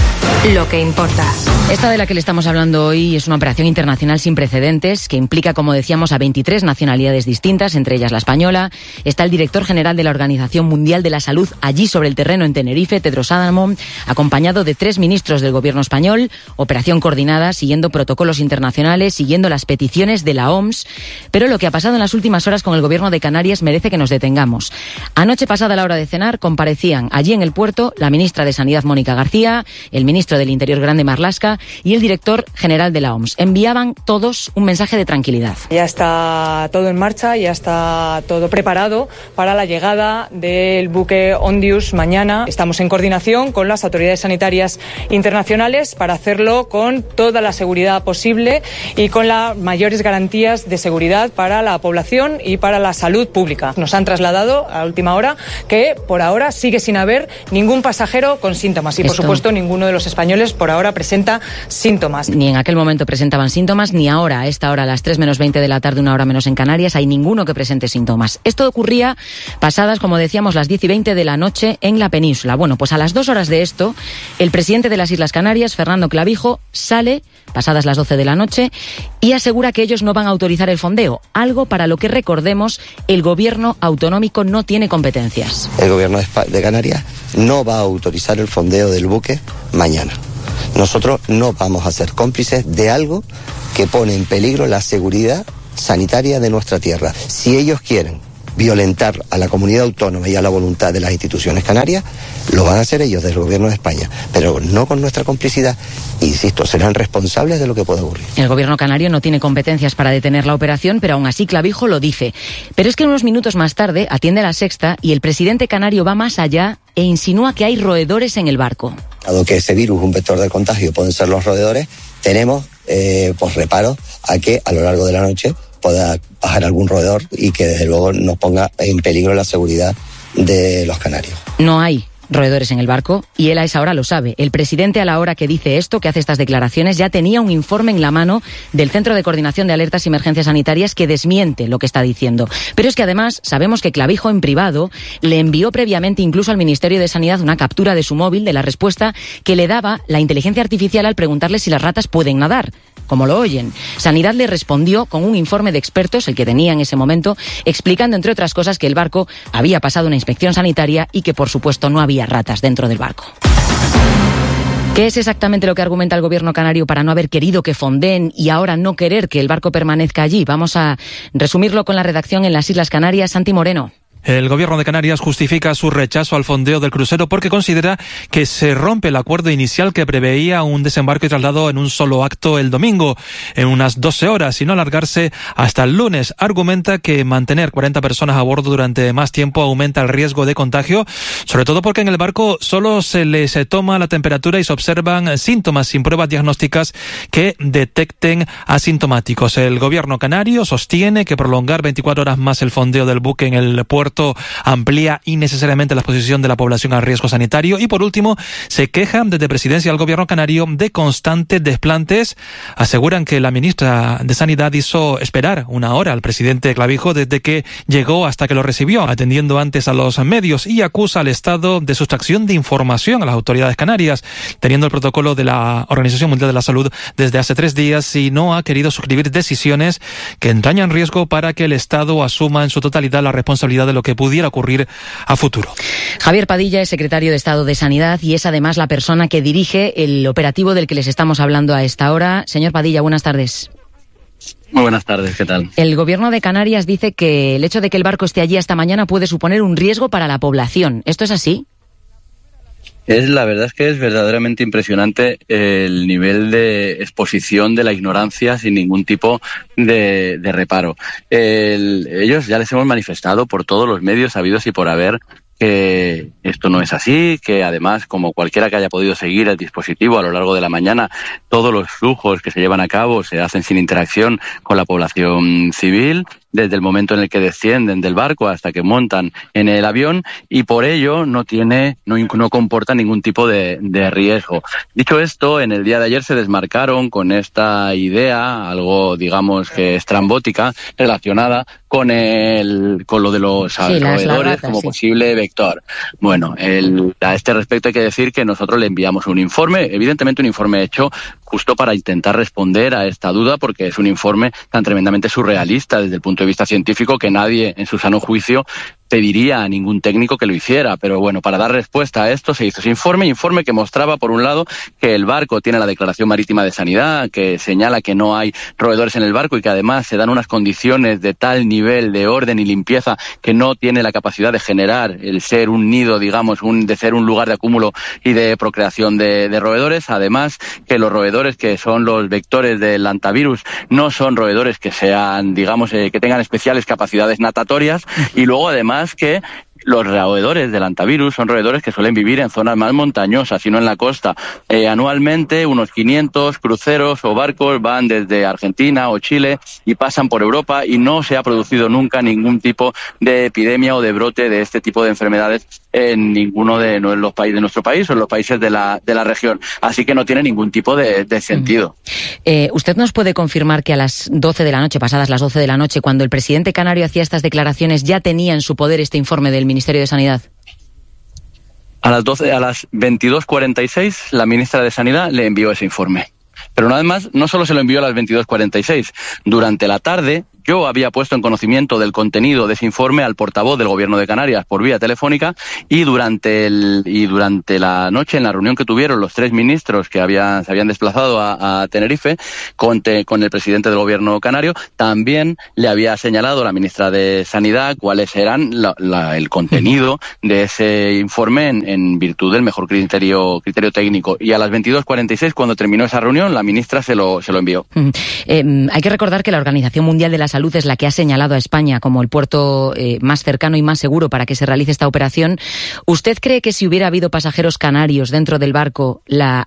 [SPEAKER 5] Lo que importa.
[SPEAKER 9] Esta de la que le estamos hablando hoy es una operación internacional sin precedentes que implica, como decíamos, a veintitrés nacionalidades distintas, entre ellas la española. Está el director general de la Organización Mundial de la Salud allí sobre el terreno en Tenerife, Tedros Adhanom, acompañado de tres ministros del gobierno español. Operación coordinada, siguiendo protocolos internacionales, siguiendo las peticiones de la O M S. Pero lo que ha pasado en las últimas horas con el gobierno de Canarias merece que nos detengamos. Anoche pasada la hora de cenar comparecían allí en el del puerto, la ministra de Sanidad Mónica García, el ministro del Interior Grande Marlaska y el director general de la O M S. Enviaban todos un mensaje de tranquilidad.
[SPEAKER 2] Ya está todo en marcha, ya está todo preparado para la llegada del buque Ondius mañana. Estamos en coordinación con las autoridades sanitarias internacionales para hacerlo con toda la seguridad posible y con las mayores garantías de seguridad para la población y para la salud pública. Nos han trasladado a última hora que por ahora sigue sin haber ningún pasajero con síntomas y, por
[SPEAKER 9] Esto...
[SPEAKER 2] supuesto, ninguno de los españoles por ahora presenta síntomas.
[SPEAKER 9] Ni en aquel momento presentaban síntomas, ni ahora, a esta hora, a las tres menos veinte de la tarde, una hora menos en Canarias, hay ninguno que presente síntomas. Esto ocurría pasadas, como decíamos, las diez y veinte de la noche en la península. Bueno, pues a las dos horas de esto, el presidente de las Islas Canarias, Fernando Clavijo, sale, pasadas las doce de la noche, y asegura que ellos no van a autorizar el fondeo, algo para lo que, recordemos, el gobierno autonómico no tiene competencias.
[SPEAKER 3] El gobierno de Canarias no va a autorizar el fondeo del buque mañana. Nosotros no vamos a ser cómplices de algo que pone en peligro la seguridad sanitaria de nuestra tierra. Si ellos quieren violentar a la comunidad autónoma y a la voluntad de las instituciones canarias, lo van a hacer ellos desde el gobierno de España, pero no con nuestra complicidad. Insisto, serán responsables de lo que pueda ocurrir.
[SPEAKER 9] El gobierno canario no tiene competencias para detener la operación, pero aún así Clavijo lo dice. Pero es que unos minutos más tarde atiende a La Sexta y el presidente canario va más allá e insinúa que hay roedores en el barco.
[SPEAKER 3] Dado que ese virus, un vector del contagio, pueden ser los roedores, tenemos eh, pues reparos a que a lo largo de la noche pueda bajar algún roedor y que desde luego nos ponga en peligro la seguridad de los canarios.
[SPEAKER 9] No hay roedores en el barco y él a esa hora lo sabe. El presidente, a la hora que dice esto, que hace estas declaraciones, ya tenía un informe en la mano del Centro de Coordinación de Alertas y Emergencias Sanitarias que desmiente lo que está diciendo. Pero es que además sabemos que Clavijo en privado le envió previamente incluso al Ministerio de Sanidad una captura de su móvil de la respuesta que le daba la inteligencia artificial al preguntarle si las ratas pueden nadar. Como lo oyen. Sanidad le respondió con un informe de expertos, el que tenía en ese momento, explicando, entre otras cosas, que el barco había pasado una inspección sanitaria y que, por supuesto, no había ratas dentro del barco. ¿Qué es exactamente lo que argumenta el gobierno canario para no haber querido que fondeen y ahora no querer que el barco permanezca allí? Vamos a resumirlo con la redacción en las Islas Canarias. Santi Moreno.
[SPEAKER 10] El gobierno de Canarias justifica su rechazo al fondeo del crucero porque considera que se rompe el acuerdo inicial que preveía un desembarco y traslado en un solo acto el domingo, en unas doce horas, y no alargarse hasta el lunes. Argumenta que mantener cuarenta personas a bordo durante más tiempo aumenta el riesgo de contagio, sobre todo porque en el barco solo se les toma la temperatura y se observan síntomas sin pruebas diagnósticas que detecten asintomáticos. El gobierno canario sostiene que prolongar veinticuatro horas más el fondeo del buque en el puerto amplía innecesariamente la exposición de la población al riesgo sanitario. Y por último, se quejan desde Presidencia del gobierno canario de constantes desplantes. Aseguran que la ministra de Sanidad hizo esperar una hora al presidente Clavijo desde que llegó hasta que lo recibió, atendiendo antes a los medios, y acusa al Estado de sustracción de información a las autoridades canarias, teniendo el protocolo de la Organización Mundial de la Salud desde hace tres días y no ha querido suscribir decisiones que entrañan riesgo para que el Estado asuma en su totalidad la responsabilidad de lo que pudiera ocurrir a futuro.
[SPEAKER 9] Javier Padilla es secretario de Estado de Sanidad y es además la persona que dirige el operativo del que les estamos hablando a esta hora. Señor Padilla, buenas tardes.
[SPEAKER 18] Muy buenas tardes, ¿qué tal?
[SPEAKER 9] El gobierno de Canarias dice que el hecho de que el barco esté allí hasta mañana puede suponer un riesgo para la población. ¿Esto es así?
[SPEAKER 18] Es, la verdad es que es verdaderamente impresionante el nivel de exposición de la ignorancia sin ningún tipo de, de reparo. El, ellos ya les hemos manifestado por todos los medios habidos y por haber que esto no es así, que además, como cualquiera que haya podido seguir el dispositivo a lo largo de la mañana, todos los flujos que se llevan a cabo se hacen sin interacción con la población civil, desde el momento en el que descienden del barco hasta que montan en el avión, y por ello no tiene, no, no comporta ningún tipo de, de riesgo. Dicho esto, en el día de ayer se desmarcaron con esta idea, algo digamos que estrambótica, relacionada con el, con lo de los sí, roedores como sí. posible vector. Bueno, el, a este respecto hay que decir que nosotros le enviamos un informe, evidentemente un informe hecho justo para intentar responder a esta duda, porque es un informe tan tremendamente surrealista desde el punto de vista científico que nadie en su sano juicio pediría a ningún técnico que lo hiciera. Pero bueno, para dar respuesta a esto se hizo ese informe, informe que mostraba, por un lado, que el barco tiene la Declaración Marítima de Sanidad, que señala que no hay roedores en el barco y que además se dan unas condiciones de tal nivel de orden y limpieza que no tiene la capacidad de generar el ser un nido, digamos, un, de ser un lugar de acúmulo y de procreación de, de roedores. Además, que los roedores que son los vectores del hantavirus no son roedores que sean, digamos, eh, que tengan especiales capacidades natatorias, y luego además que los roedores del hantavirus son roedores que suelen vivir en zonas más montañosas y no en la costa. Eh, anualmente unos quinientos cruceros o barcos van desde Argentina o Chile y pasan por Europa, y no se ha producido nunca ningún tipo de epidemia o de brote de este tipo de enfermedades en ninguno de los países de nuestro país o en los países de la, de la región. Así que no tiene ningún tipo de, de sentido.
[SPEAKER 9] Eh, ¿Usted nos puede confirmar que a las doce de la noche, pasadas las doce de la noche, cuando el presidente canario hacía estas declaraciones, ya tenía en su poder este informe del Ministerio de Sanidad?
[SPEAKER 18] A las doce, a las veintidós cuarenta y seis, la ministra de Sanidad le envió ese informe. Pero nada más, no solo se lo envió a las veintidós cuarenta y seis. Durante la tarde, yo había puesto en conocimiento del contenido de ese informe al portavoz del Gobierno de Canarias por vía telefónica, y durante el y durante la noche, en la reunión que tuvieron los tres ministros que habían, se habían desplazado a, a Tenerife con, te, con el presidente del Gobierno canario, también le había señalado la ministra de Sanidad cuáles eran la, la, el contenido de ese informe en, en virtud del mejor criterio criterio técnico. Y a las veintidós cuarenta y seis, cuando terminó esa reunión, la ministra se lo, se lo envió.
[SPEAKER 9] Eh, hay que recordar que la Organización Mundial de la Salud es la que ha señalado a España como el puerto eh, más cercano y más seguro para que se realice esta operación. ¿Usted cree que si hubiera habido pasajeros canarios dentro del barco, la